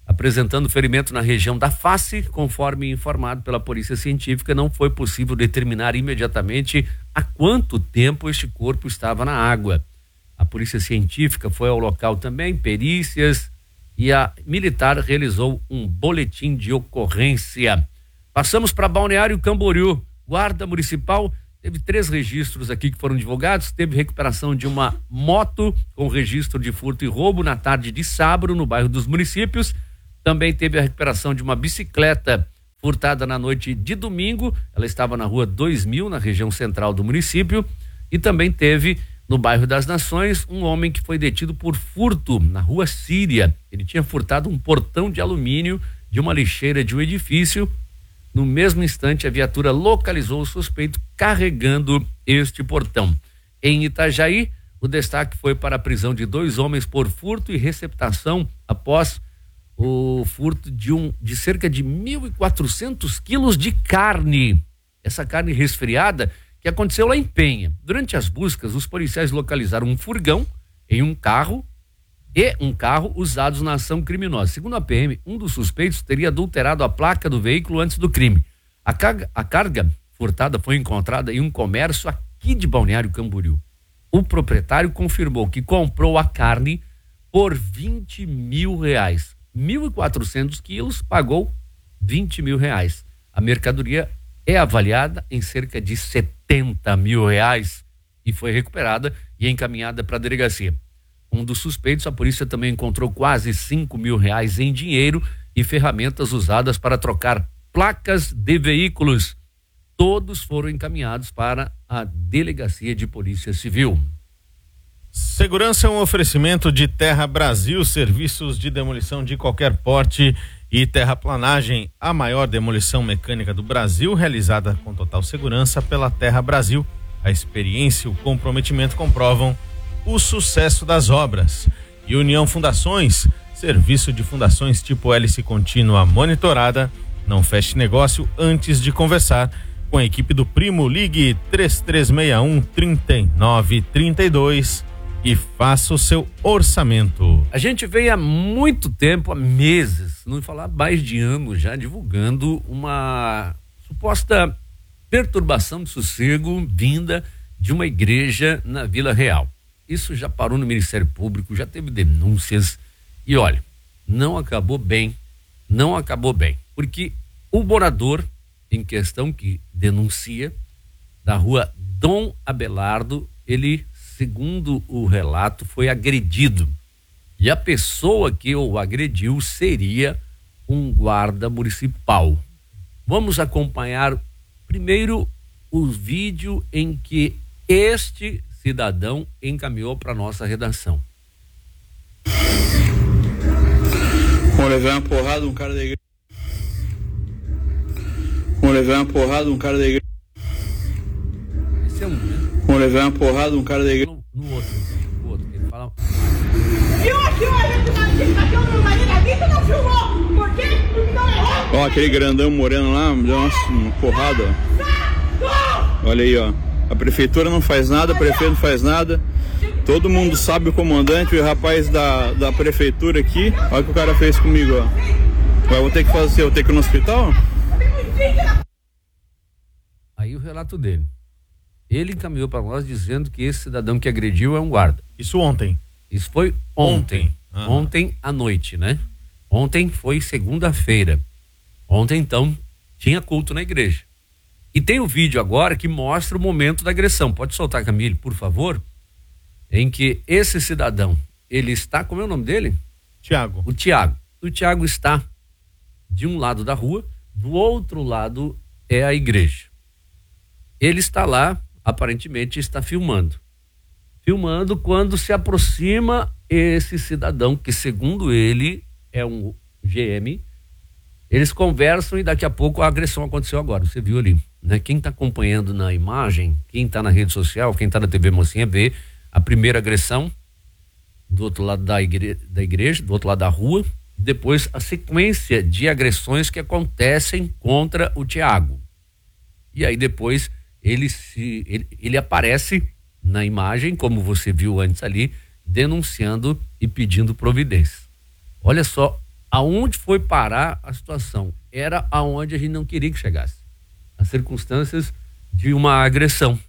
[SPEAKER 1] apresentando ferimento na região da face. Conforme informado pela polícia científica, não foi possível determinar imediatamente há quanto tempo este corpo estava na água. A polícia científica foi ao local também, perícias, e a militar realizou um boletim de ocorrência. Passamos para Balneário Camboriú. Guarda Municipal teve 3 registros aqui que foram divulgados. Teve recuperação de uma moto com registro de furto e roubo na tarde de sábado no bairro dos Municípios. Também teve a recuperação de uma bicicleta furtada na noite de domingo. Ela estava na rua 2000, na região central do município. E também teve, no bairro das Nações, um homem que foi detido por furto na rua Síria. Ele tinha furtado um portão de alumínio de uma lixeira de um edifício. No mesmo instante, a viatura localizou o suspeito carregando este portão. Em Itajaí, o destaque foi para a prisão de 2 homens por furto e receptação após o furto de cerca de 1.400 quilos de carne. Essa carne resfriada que aconteceu lá em Penha. Durante as buscas, os policiais localizaram um furgão em um carro usados na ação criminosa. Segundo a PM, um dos suspeitos teria adulterado a placa do veículo antes do crime. A carga furtada foi encontrada em um comércio aqui de Balneário Camboriú. O proprietário confirmou que comprou a carne por R$20 mil. 1.400 quilos, pagou R$20 mil. A mercadoria é avaliada em cerca de R$70 mil e foi recuperada e encaminhada para a delegacia. Um dos suspeitos, a polícia também encontrou quase R$5 mil em dinheiro e ferramentas usadas para trocar placas de veículos. Todos foram encaminhados para a Delegacia de Polícia Civil.
[SPEAKER 2] Segurança é um oferecimento de Terra Brasil, serviços de demolição de qualquer porte e terraplanagem, a maior demolição mecânica do Brasil, realizada com total segurança pela Terra Brasil. A experiência e o comprometimento comprovam o sucesso das obras. E União Fundações, serviço de fundações tipo hélice contínua monitorada. Não feche negócio antes de conversar com a equipe do Primo. Ligue 3361-3932 e faça o seu orçamento.
[SPEAKER 1] A gente veio há muito tempo, há meses, não falar mais de anos já, divulgando uma suposta perturbação de sossego vinda de uma igreja na Vila Real. Isso já parou no Ministério Público, já teve denúncias e olha, não acabou bem, porque o morador em questão que denuncia da rua Dom Abelardo, ele, segundo o relato, foi agredido e a pessoa que o agrediu seria um guarda municipal. Vamos acompanhar primeiro o vídeo em que este cidadão encaminhou para nossa redação.
[SPEAKER 17] Vamos levar uma porrada um cara da igreja.
[SPEAKER 1] Esse é um, né?
[SPEAKER 17] Vamos levar uma porrada um cara da igreja.
[SPEAKER 1] No outro, ele fala.
[SPEAKER 7] Viu aqui o agente da bateu no marido ali, tu não filmou? Por quê? Porque não errou.
[SPEAKER 17] Ó, aquele grandão moreno lá, me deu uma porrada, ó. Olha aí, ó. A prefeitura não faz nada, o prefeito não faz nada. Todo mundo sabe o comandante, o rapaz da prefeitura aqui. Olha o que o cara fez comigo, ó. Eu vou ter que fazer, eu vou ter que ir no hospital?
[SPEAKER 1] Aí o relato dele. Ele encaminhou para nós dizendo que esse cidadão que agrediu é um guarda.
[SPEAKER 2] Isso ontem.
[SPEAKER 1] Isso foi ontem. Ontem à noite, né? Ontem foi segunda-feira. Ontem, então, tinha culto na igreja. E tem um vídeo agora que mostra o momento da agressão. Pode soltar, Camille, por favor? Em que esse cidadão, ele está, como é o nome dele?
[SPEAKER 2] Tiago.
[SPEAKER 1] O Tiago. O Tiago está de um lado da rua, do outro lado é a igreja. Ele está lá, aparentemente está filmando. Filmando quando se aproxima esse cidadão, que segundo ele é um GM. Eles conversam e daqui a pouco a agressão aconteceu agora. Você viu ali, né? Quem está acompanhando na imagem, quem está na rede social, quem está na TV Mocinha, vê a primeira agressão do outro lado da igreja, do outro lado da rua. Depois a sequência de agressões que acontecem contra o Tiago. E aí depois ele aparece na imagem, como você viu antes ali, denunciando e pedindo providência. Olha só aonde foi parar a situação? Era aonde a gente não queria que chegasse. As circunstâncias de uma agressão.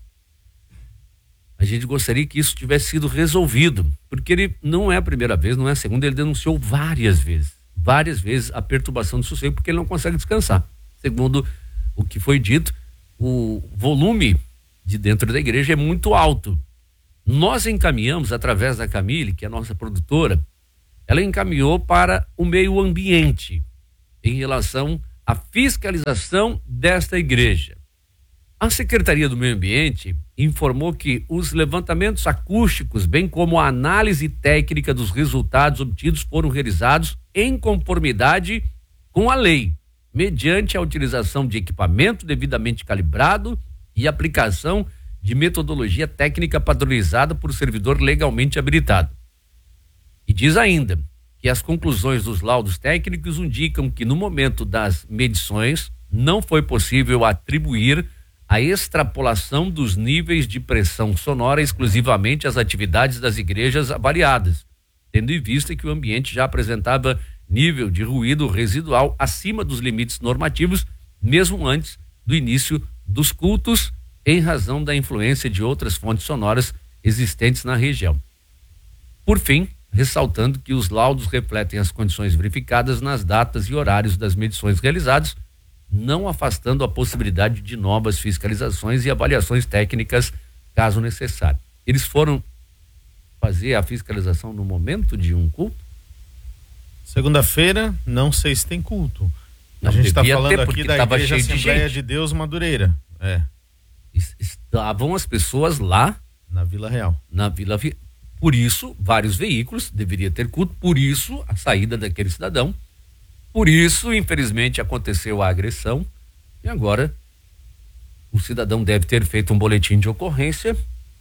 [SPEAKER 1] A gente gostaria que isso tivesse sido resolvido, porque ele não é a primeira vez, não é a segunda, ele denunciou várias vezes a perturbação do sossego, porque ele não consegue descansar. Segundo o que foi dito, o volume de dentro da igreja é muito alto. Nós encaminhamos, através da Camille, que é a nossa produtora, ela encaminhou para o meio ambiente em relação à fiscalização desta igreja. A Secretaria do Meio Ambiente informou que os levantamentos acústicos, bem como a análise técnica dos resultados obtidos, foram realizados em conformidade com a lei, mediante a utilização de equipamento devidamente calibrado e aplicação de metodologia técnica padronizada por servidor legalmente habilitado. E diz ainda que as conclusões dos laudos técnicos indicam que no momento das medições não foi possível atribuir a extrapolação dos níveis de pressão sonora exclusivamente às atividades das igrejas avaliadas, tendo em vista que o ambiente já apresentava nível de ruído residual acima dos limites normativos, mesmo antes do início dos cultos, em razão da influência de outras fontes sonoras existentes na região. Por fim, ressaltando que os laudos refletem as condições verificadas nas datas e horários das medições realizadas, não afastando a possibilidade de novas fiscalizações e avaliações técnicas, caso necessário. Eles foram fazer a fiscalização no momento de um culto?
[SPEAKER 2] Segunda-feira, não sei se tem culto.
[SPEAKER 1] Não,
[SPEAKER 2] a gente está
[SPEAKER 1] devia
[SPEAKER 2] falando
[SPEAKER 1] ter,
[SPEAKER 2] aqui
[SPEAKER 1] porque
[SPEAKER 2] da
[SPEAKER 1] tava
[SPEAKER 2] Igreja
[SPEAKER 1] cheio de
[SPEAKER 2] Assembleia
[SPEAKER 1] gente.
[SPEAKER 2] de Deus Madureira.
[SPEAKER 1] Estavam as pessoas lá
[SPEAKER 2] na Vila Real.
[SPEAKER 1] Por isso, vários veículos deveria ter culto, por isso a saída daquele cidadão. Por isso, infelizmente, aconteceu a agressão e agora o cidadão deve ter feito um boletim de ocorrência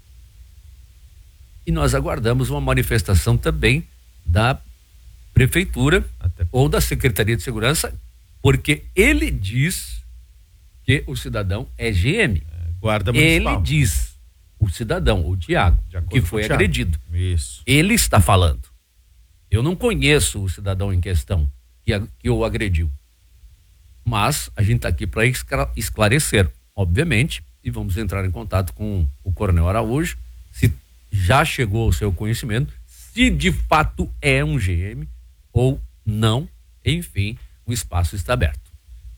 [SPEAKER 1] e nós aguardamos uma manifestação também da prefeitura ou da Secretaria de Segurança, porque ele diz que o cidadão é GM.
[SPEAKER 2] Guarda Municipal.
[SPEAKER 1] Ele diz, o cidadão, o Tiago, que foi agredido.
[SPEAKER 2] Isso.
[SPEAKER 1] Ele está falando. Eu não conheço o cidadão em questão que o agrediu. Mas a gente está aqui para esclarecer, obviamente, e vamos entrar em contato com o Coronel Araújo, se já chegou ao seu conhecimento, se de fato é um GM ou não. Enfim, o espaço está aberto.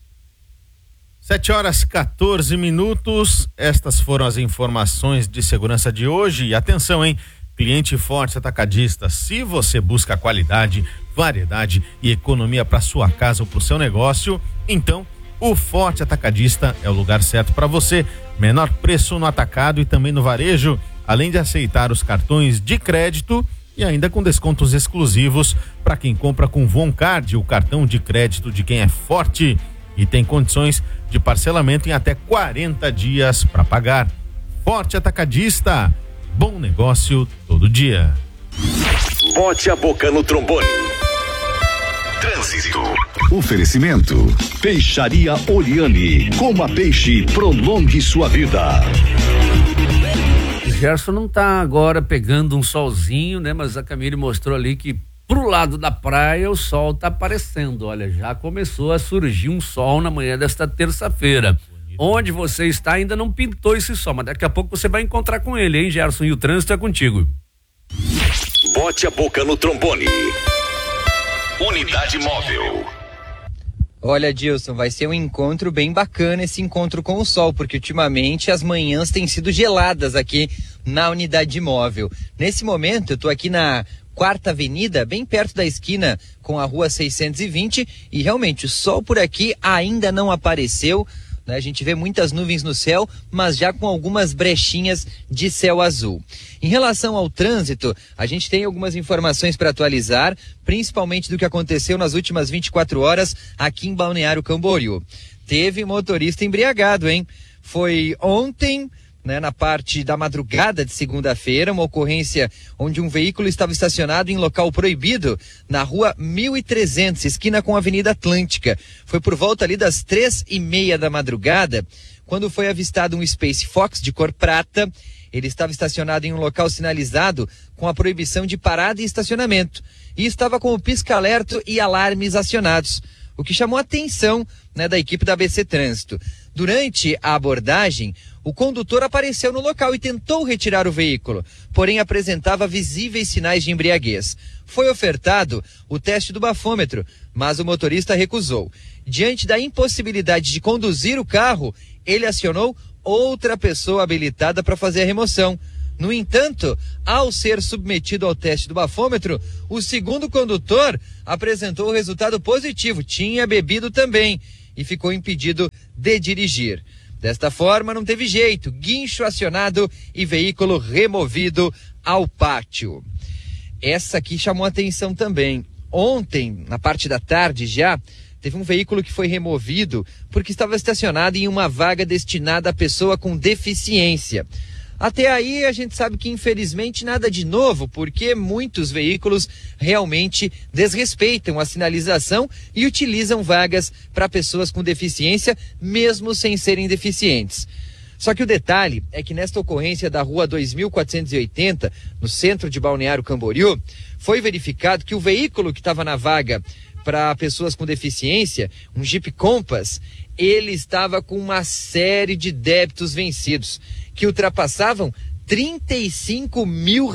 [SPEAKER 2] 7h14. Estas foram as informações de segurança de hoje. E atenção, hein? Cliente Forte Atacadista, se você busca qualidade, variedade e economia para sua casa ou para o seu negócio, então o Forte Atacadista é o lugar certo para você. Menor preço no atacado e também no varejo, além de aceitar os cartões de crédito e ainda com descontos exclusivos para quem compra com Voncard, o cartão de crédito de quem é forte, e tem condições de parcelamento em até 40 dias para pagar. Forte Atacadista, bom negócio todo dia.
[SPEAKER 5] Bote a boca no trombone. Trânsito.
[SPEAKER 10] Oferecimento Peixaria Oriane. Coma peixe, prolongue sua vida.
[SPEAKER 1] O Gerson não tá agora pegando um solzinho, né? Mas a Camille mostrou ali que pro lado da praia o sol tá aparecendo. Olha, já começou a surgir um sol na manhã desta terça-feira. Onde você está ainda não pintou esse sol, mas daqui a pouco você vai encontrar com ele, hein, Gerson? E o trânsito é contigo.
[SPEAKER 5] Bote a boca no trombone. Unidade móvel.
[SPEAKER 12] Olha, Dilson, vai ser um encontro bem bacana esse encontro com o sol, porque ultimamente as manhãs têm sido geladas aqui na unidade móvel. Nesse momento eu tô aqui na 4ª Avenida, bem perto da esquina com a rua 620, e realmente o sol por aqui ainda não apareceu, né? A gente vê muitas nuvens no céu, mas já com algumas brechinhas de céu azul. Em relação ao trânsito, a gente tem algumas informações para atualizar, principalmente do que aconteceu nas últimas 24 horas aqui em Balneário Camboriú. Teve motorista embriagado, hein? Foi ontem, né, na parte da madrugada de segunda-feira, uma ocorrência onde um veículo estava estacionado em local proibido na rua 1300, esquina com a Avenida Atlântica. Foi por volta ali das 3h30 da madrugada, quando foi avistado um Space Fox de cor prata Ele estava estacionado em um local sinalizado com a proibição de parada e estacionamento e estava com o pisca-alerta e alarmes acionados, o que chamou a atenção, né, da equipe da ABC Trânsito. Durante a abordagem, o condutor apareceu no local e tentou retirar o veículo, porém apresentava visíveis sinais de embriaguez. Foi ofertado o teste do bafômetro, mas o motorista recusou. Diante da impossibilidade de conduzir o carro, ele acionou outra pessoa habilitada para fazer a remoção. No entanto, ao ser submetido ao teste do bafômetro, o segundo condutor apresentou o resultado positivo, tinha bebido também e ficou impedido de dirigir. Desta forma, não teve jeito, guincho acionado e veículo removido ao pátio. Essa aqui chamou atenção também. Ontem, na parte da tarde já, teve um veículo que foi removido porque estava estacionado em uma vaga destinada a pessoa com deficiência. Até aí a gente sabe que infelizmente nada de novo, porque muitos veículos realmente desrespeitam a sinalização e utilizam vagas para pessoas com deficiência, mesmo sem serem deficientes. Só que o detalhe é que nesta ocorrência da rua 2480, no centro de Balneário Camboriú, foi verificado que o veículo que estava na vaga para pessoas com deficiência, um Jeep Compass, ele estava com uma série de débitos vencidos, que ultrapassavam R$35 mil.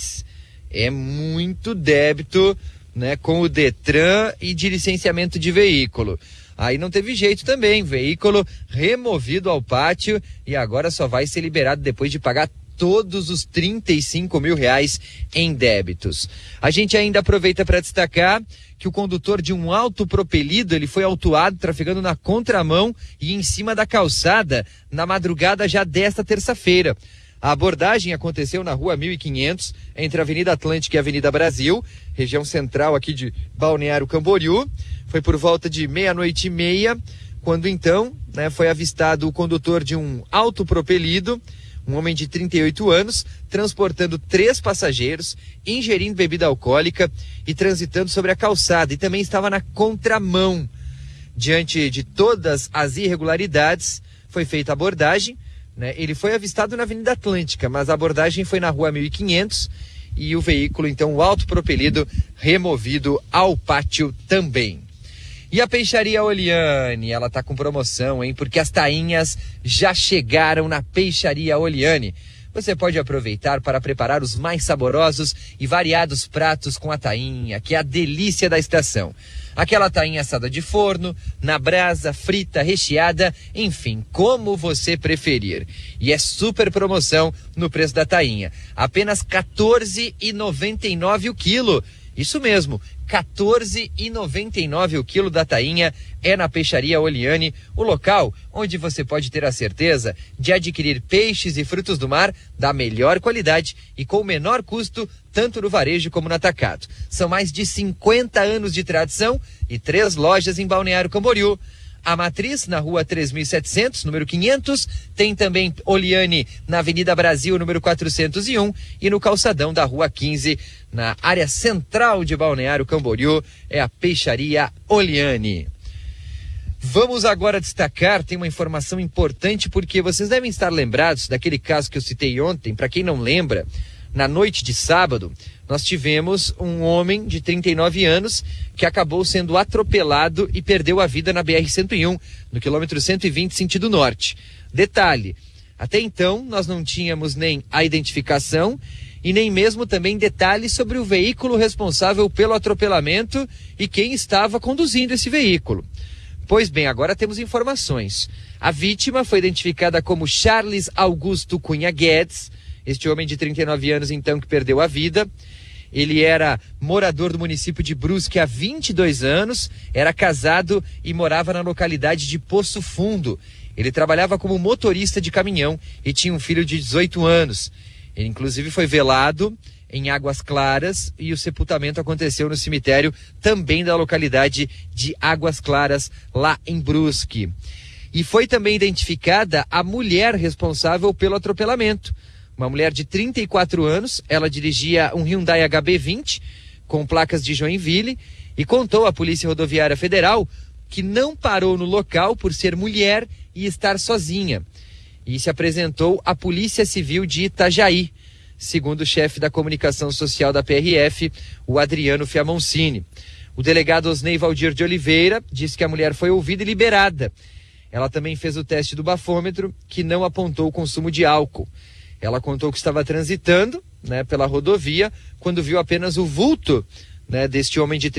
[SPEAKER 12] É muito débito, né, com o Detran e de licenciamento de veículo. Aí não teve jeito também, veículo removido ao pátio e agora só vai ser liberado depois de pagar todos os R$35 mil em débitos. A gente ainda aproveita para destacar que o condutor de um autopropelido, ele foi autuado trafegando na contramão e em cima da calçada na madrugada já desta terça-feira. A abordagem aconteceu na rua 1500, entre a Avenida Atlântica e a Avenida Brasil, região central aqui de Balneário Camboriú. Foi por volta de 00:30, quando então, né, foi avistado o condutor de um autopropelido, um homem de 38 anos, transportando 3 passageiros, ingerindo bebida alcoólica e transitando sobre a calçada, e também estava na contramão. Diante de todas as irregularidades, foi feita a abordagem, né? Ele foi avistado na Avenida Atlântica, mas a abordagem foi na rua 1500 e o veículo, então, o autopropelido, removido ao pátio também. E a Peixaria Oliane, ela tá com promoção, hein? Porque as tainhas já chegaram na Peixaria Oliane. Você pode aproveitar para preparar os mais saborosos e variados pratos com a tainha, que é a delícia da estação. Aquela tainha assada de forno, na brasa, frita, recheada, enfim, como você preferir. E é super promoção no preço da tainha. Apenas R$14,99 o quilo. Isso mesmo, R$14,99 o quilo da tainha é na Peixaria Oliane, o local onde você pode ter a certeza de adquirir peixes e frutos do mar da melhor qualidade e com o menor custo, tanto no varejo como no atacado. São mais de 50 anos de tradição e 3 lojas em Balneário Camboriú. A Matriz, na rua 3700, número 500, tem também Oliane na Avenida Brasil, número 401, e no calçadão da rua 15, na área central de Balneário Camboriú, é a Peixaria Oliane. Vamos agora destacar, tem uma informação importante, porque vocês devem estar lembrados daquele caso que eu citei ontem. Para quem não lembra, na noite de sábado, nós tivemos um homem de 39 anos que acabou sendo atropelado e perdeu a vida na BR-101, no quilômetro 120, sentido norte. Detalhe, até então nós não tínhamos nem a identificação e nem mesmo também detalhes sobre o veículo responsável pelo atropelamento e quem estava conduzindo esse veículo. Pois bem, agora temos informações. A vítima foi identificada como Charles Augusto Cunha Guedes, este homem de 39 anos, então, que perdeu a vida. Ele era morador do município de Brusque há 22 anos, era casado e morava na localidade de Poço Fundo. Ele trabalhava como motorista de caminhão e tinha um filho de 18 anos. Ele, inclusive, foi velado em Águas Claras e o sepultamento aconteceu no cemitério também da localidade de Águas Claras, lá em Brusque. E foi também identificada a mulher responsável pelo atropelamento. Uma mulher de 34 anos, ela dirigia um Hyundai HB20 com placas de Joinville e contou à Polícia Rodoviária Federal que não parou no local por ser mulher e estar sozinha. e se apresentou à Polícia Civil de Itajaí, segundo o chefe da comunicação social da PRF, o Adriano Fiamoncini. O delegado Osnei Valdir de Oliveira disse que a mulher foi ouvida e liberada. Ela também fez o teste do bafômetro, que não apontou o consumo de álcool. Ela contou que estava transitando, né, pela rodovia quando viu apenas o vulto, né, deste homem de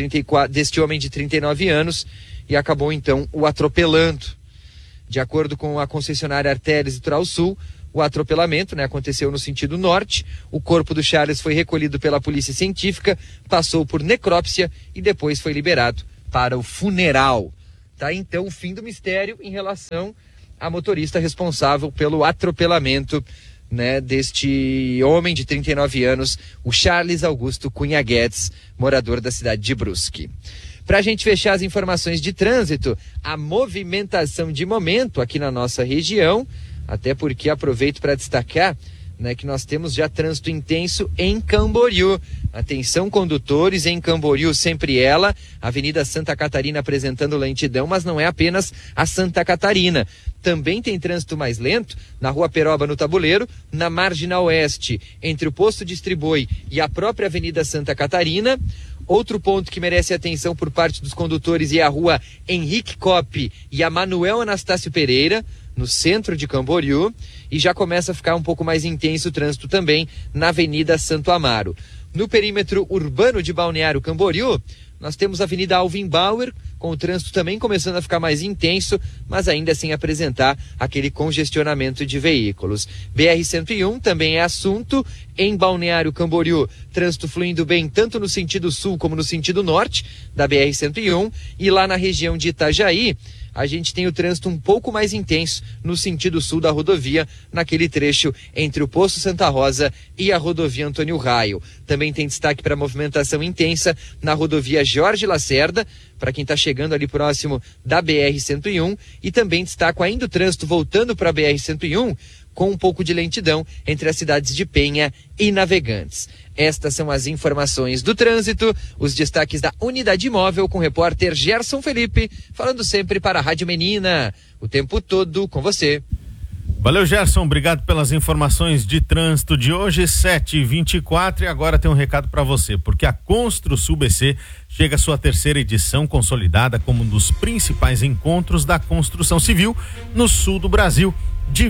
[SPEAKER 12] 39 anos e acabou então o atropelando. De acordo com a concessionária Artérias Litoral Sul, o atropelamento, né, aconteceu no sentido norte. O corpo do Charles foi recolhido pela polícia científica, passou por necrópsia e depois foi liberado para o funeral. Tá então o fim do mistério em relação à motorista responsável pelo atropelamento, né, deste homem de 39 anos, o Charles Augusto Cunha Guedes, morador da cidade de Brusque. Para a gente fechar as informações de trânsito, a movimentação de momento aqui na nossa região, até porque aproveito para destacar, né, que nós temos já trânsito intenso em Camboriú. Atenção, condutores, em Camboriú, sempre ela, Avenida Santa Catarina apresentando lentidão, mas não é apenas a Santa Catarina. Também tem trânsito mais lento na Rua Peroba, no Tabuleiro, na Marginal Oeste, entre o Posto Distribui e a própria Avenida Santa Catarina. Outro ponto que merece atenção por parte dos condutores é a Rua Henrique Coppe e a Manuel Anastácio Pereira, no centro de Camboriú, e já começa a ficar um pouco mais intenso o trânsito também na Avenida Santo Amaro. No perímetro urbano de Balneário Camboriú, nós temos a Avenida Alvin Bauer, com o trânsito também começando a ficar mais intenso, mas ainda sem apresentar aquele congestionamento de veículos. BR-101 também é assunto em Balneário Camboriú, trânsito fluindo bem tanto no sentido sul como no sentido norte da BR-101, e lá na região de Itajaí, a gente tem o trânsito um pouco mais intenso no sentido sul da rodovia, naquele trecho entre o Poço Santa Rosa e a rodovia Antônio Raio. Também tem destaque para movimentação intensa na rodovia Jorge Lacerda, para quem está chegando ali próximo da BR-101, e também destaco ainda o trânsito voltando para a BR-101, com um pouco de lentidão entre as cidades de Penha e Navegantes. Estas são as informações do trânsito, os destaques da Unidade Móvel com o repórter Gerson Felipe, falando sempre para a Rádio Menina, o tempo todo com você.
[SPEAKER 2] Valeu, Gerson, obrigado pelas informações de trânsito de hoje, 7h24, e agora tem um recado para você, porque a ConstruSul BC chega à sua terceira edição, consolidada como um dos principais encontros da construção civil no sul do Brasil. De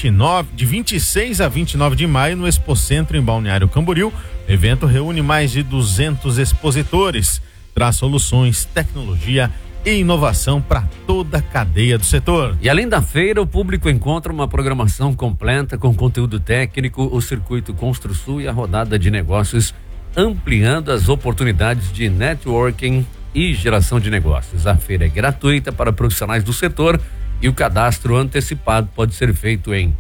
[SPEAKER 2] 26 a 29 de maio no Expocentro em Balneário Camboriú, o evento reúne mais de 200 expositores, traz soluções, tecnologia e inovação para toda a cadeia do setor.
[SPEAKER 1] E além da feira, o público encontra uma programação completa com conteúdo técnico, o circuito ConstruSul e a rodada de negócios, ampliando as oportunidades de networking e geração de negócios. A feira é gratuita para profissionais do setor e o cadastro antecipado pode ser feito em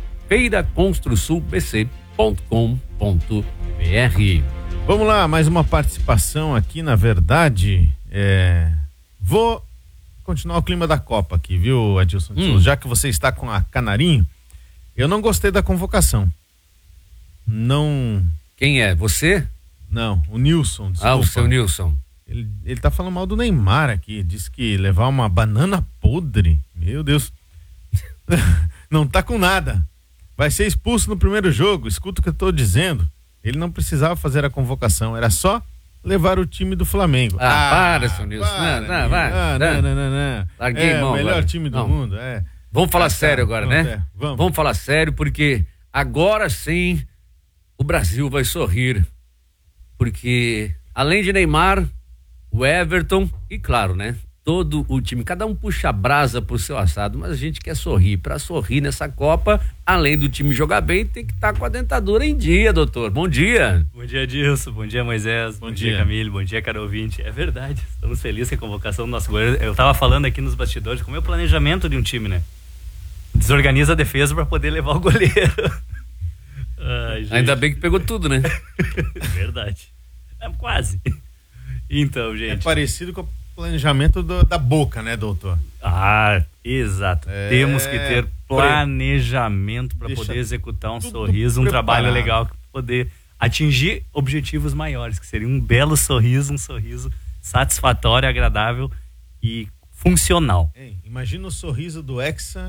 [SPEAKER 1] feiraconstrusulbc.com.br.
[SPEAKER 2] Vamos lá, mais uma participação aqui, na verdade, vou continuar o clima da Copa aqui, viu, Adilson? Já que você está com a Canarinho, eu não gostei da convocação. Não.
[SPEAKER 1] Quem é? Você?
[SPEAKER 2] Não, o Nilson. Desculpa.
[SPEAKER 1] O seu Nilson.
[SPEAKER 2] Ele tá falando mal do Neymar aqui, diz que levar uma banana podre, meu Deus, não tá com nada, vai ser expulso no primeiro jogo, escuta o que eu tô dizendo, ele não precisava fazer a convocação, era só levar o time do Flamengo.
[SPEAKER 1] Para, seu Nilson. Não. Larguei mão.
[SPEAKER 2] O melhor
[SPEAKER 1] agora.
[SPEAKER 2] time do mundo,
[SPEAKER 1] Vamos falar sério agora, né? Vamos falar sério, porque agora sim o Brasil vai sorrir, porque além de Neymar, o Everton e, claro, né, todo o time, cada um puxa a brasa pro seu assado, mas a gente quer sorrir. Para sorrir nessa Copa, além do time jogar bem, tem que estar com a dentadura em dia, doutor. Bom dia.
[SPEAKER 18] Bom dia, Dilson. Bom dia, Moisés. Bom dia, Camille. Bom dia, caro ouvinte. É verdade, estamos felizes com a convocação do nosso goleiro. Eu tava falando aqui nos bastidores como é o planejamento de um time, né? Desorganiza a defesa para poder levar o goleiro. Ai,
[SPEAKER 1] ainda bem que pegou tudo, né?
[SPEAKER 18] Verdade. Quase. Então, gente.
[SPEAKER 2] É parecido com o planejamento da Boca, né, doutor?
[SPEAKER 18] Exato. Temos que ter planejamento para poder executar um sorriso, um trabalho legal, para poder atingir objetivos maiores, que seria um belo sorriso, um sorriso satisfatório, agradável e funcional.
[SPEAKER 2] Imagina o sorriso do Hexa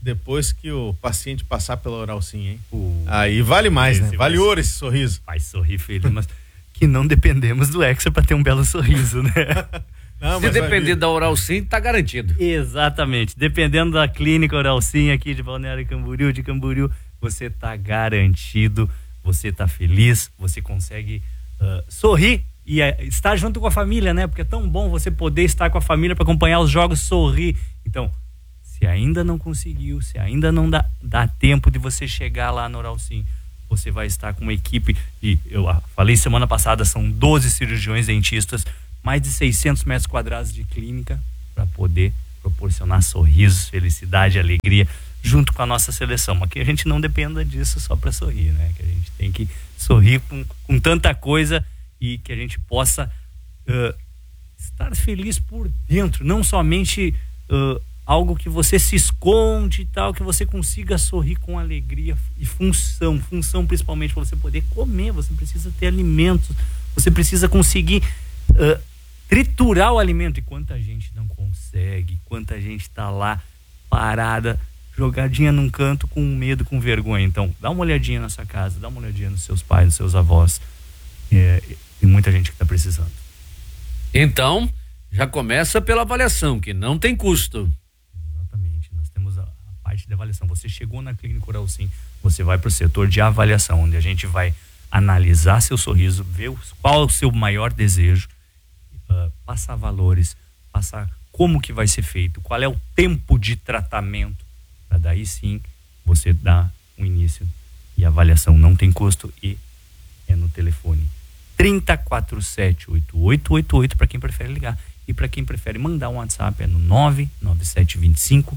[SPEAKER 2] depois que o paciente passar pela Oral Sim, hein? Aí vale mais, né? Vale ouro esse sorriso.
[SPEAKER 18] Vai sorrir feliz, mas que não dependemos do Hexa para ter um belo sorriso, né?
[SPEAKER 1] Não, se depender da Oral Sim, tá garantido.
[SPEAKER 18] Exatamente. Dependendo da clínica Oral Sim aqui de Balneário Camboriú, você tá garantido, você tá feliz, você consegue sorrir e estar junto com a família, né? Porque é tão bom você poder estar com a família para acompanhar os jogos, sorrir. Então, se ainda não conseguiu, se ainda não dá tempo de você chegar lá no Oral Sim, você vai estar com uma equipe, e eu falei semana passada, são 12 cirurgiões dentistas, mais de 600 metros quadrados de clínica para poder proporcionar sorrisos, felicidade, alegria, junto com a nossa seleção. Mas que a gente não dependa disso só para sorrir, né? Que a gente tem que sorrir com tanta coisa e que a gente possa estar feliz por dentro, não somente algo que você se esconde e tal, que você consiga sorrir com alegria e função principalmente para você poder comer. Você precisa ter alimentos, você precisa conseguir triturar o alimento, e quanta gente não consegue, quanta gente tá lá parada, jogadinha num canto com medo, com vergonha. Então dá uma olhadinha na sua casa, dá uma olhadinha nos seus pais, nos seus avós, tem muita gente que tá precisando.
[SPEAKER 1] Então já começa pela avaliação, que não tem custo.
[SPEAKER 18] Nós temos a parte de avaliação. Você chegou na clínica Oral Sim, você vai para o setor de avaliação, onde a gente vai analisar seu sorriso, ver qual é o seu maior desejo, passar valores, passar como que vai ser feito, qual é o tempo de tratamento, para daí sim você dar um início. E a avaliação não tem custo e é no telefone 3047-8888 para quem prefere ligar. E para quem prefere mandar um WhatsApp é no 99725-2525.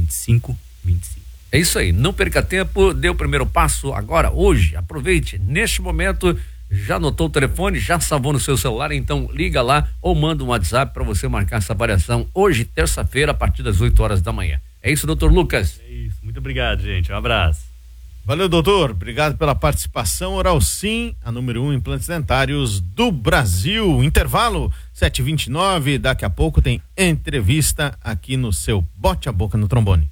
[SPEAKER 1] É isso aí, não perca tempo, dê o primeiro passo agora, hoje, aproveite, neste momento, já anotou o telefone, já salvou no seu celular, então liga lá ou manda um WhatsApp para você marcar essa avaliação hoje, terça-feira, a partir das 8 horas da manhã. É isso, doutor Lucas?
[SPEAKER 18] É isso, muito obrigado, gente, um abraço.
[SPEAKER 2] Valeu, doutor, obrigado pela participação. Oral Sim, a número 1 implantes dentários do Brasil. Intervalo 7h29, daqui a pouco tem entrevista aqui no seu Bote a Boca no Trombone.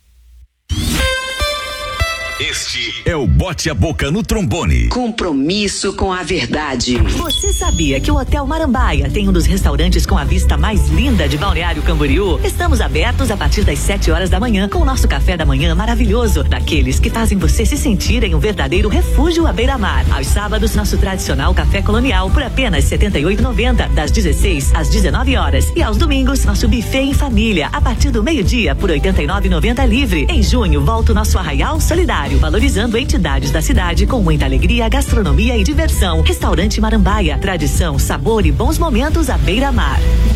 [SPEAKER 5] Este é o Bote a Boca no Trombone.
[SPEAKER 14] Compromisso com a verdade.
[SPEAKER 6] Você sabia que o Hotel Marambaia tem um dos restaurantes com a vista mais linda de Balneário Camboriú? Estamos abertos a partir das 7 horas da manhã com o nosso café da manhã maravilhoso, daqueles que fazem você se sentir em um verdadeiro refúgio à beira-mar. Aos sábados, nosso tradicional café colonial por apenas R$ 78,90, das 16 às 19 horas. E aos domingos, nosso buffet em família, a partir do meio-dia por R$ 89,90 livre. Em junho, volta o nosso Arraial Solidário, valorizando entidades da cidade com muita alegria, gastronomia e diversão. Restaurante Marambaia, tradição, sabor e bons momentos à beira-mar.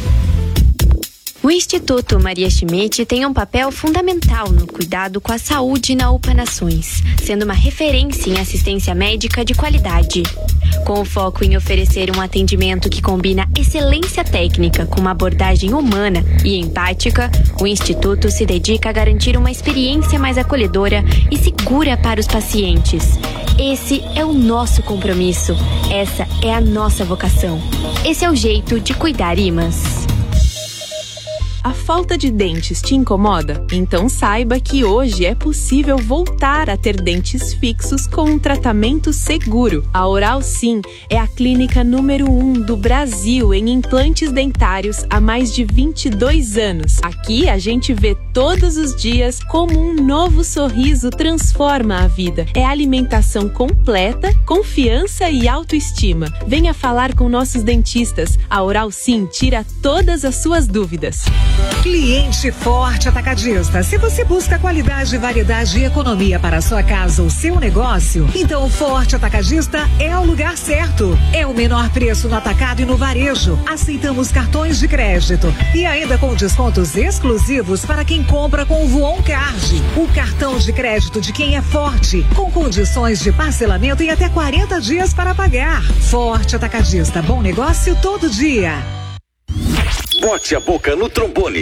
[SPEAKER 19] O Instituto Maria Schmidt tem um papel fundamental no cuidado com a saúde na UPA Nações, sendo uma referência em assistência médica de qualidade. Com o foco em oferecer um atendimento que combina excelência técnica com uma abordagem humana e empática, o Instituto se dedica a garantir uma experiência mais acolhedora e segura para os pacientes. Esse é o nosso compromisso, essa é a nossa vocação. Esse é o jeito de cuidar IMAS.
[SPEAKER 20] A falta de dentes te incomoda? Então saiba que hoje é possível voltar a ter dentes fixos com um tratamento seguro. A Oral Sim é a clínica número 1 do Brasil em implantes dentários há mais de 22 anos. Aqui a gente vê todos os dias como um novo sorriso transforma a vida. É alimentação completa, confiança e autoestima. Venha falar com nossos dentistas. A Oral Sim tira todas as suas dúvidas.
[SPEAKER 9] Cliente Forte Atacadista. Se você busca qualidade, variedade e economia para a sua casa ou seu negócio, então o Forte Atacadista é o lugar certo. É o menor preço no atacado e no varejo. Aceitamos cartões de crédito e ainda com descontos exclusivos para quem compra com o Voon Card. O cartão de crédito de quem é forte, com condições de parcelamento em até 40 dias para pagar. Forte Atacadista, bom negócio todo dia.
[SPEAKER 5] Bote a Boca no Trombone.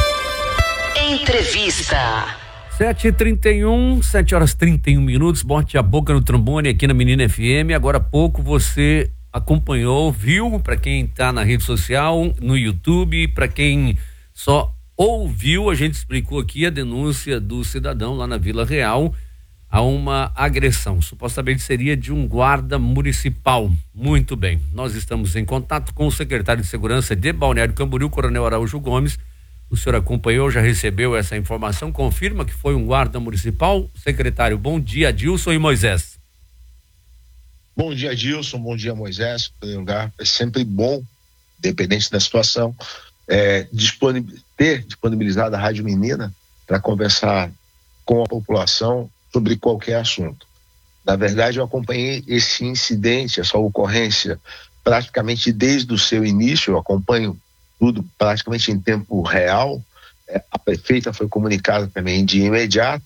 [SPEAKER 14] Entrevista.
[SPEAKER 1] 7h31, 7h31, Bote a Boca no Trombone aqui na Menina FM. Agora há pouco você acompanhou, viu, para quem tá na rede social, no YouTube, para quem só ouviu, a gente explicou aqui a denúncia do cidadão lá na Vila Real a uma agressão. Supostamente seria de um guarda municipal. Muito bem. Nós estamos em contato com o secretário de Segurança de Balneário Camboriú, Coronel Araújo Gomes. O senhor acompanhou, já recebeu essa informação? Confirma que foi um guarda municipal? Secretário, bom dia, Adilson e Moisés.
[SPEAKER 21] Bom dia, Adilson. Bom dia, Moisés. É sempre bom, independente da situação, ter disponibilizado a Rádio Menina para conversar com a população sobre qualquer assunto. Na verdade, eu acompanhei esse incidente, essa ocorrência, praticamente desde o seu início. Eu acompanho tudo praticamente em tempo real. A prefeita foi comunicada também de imediato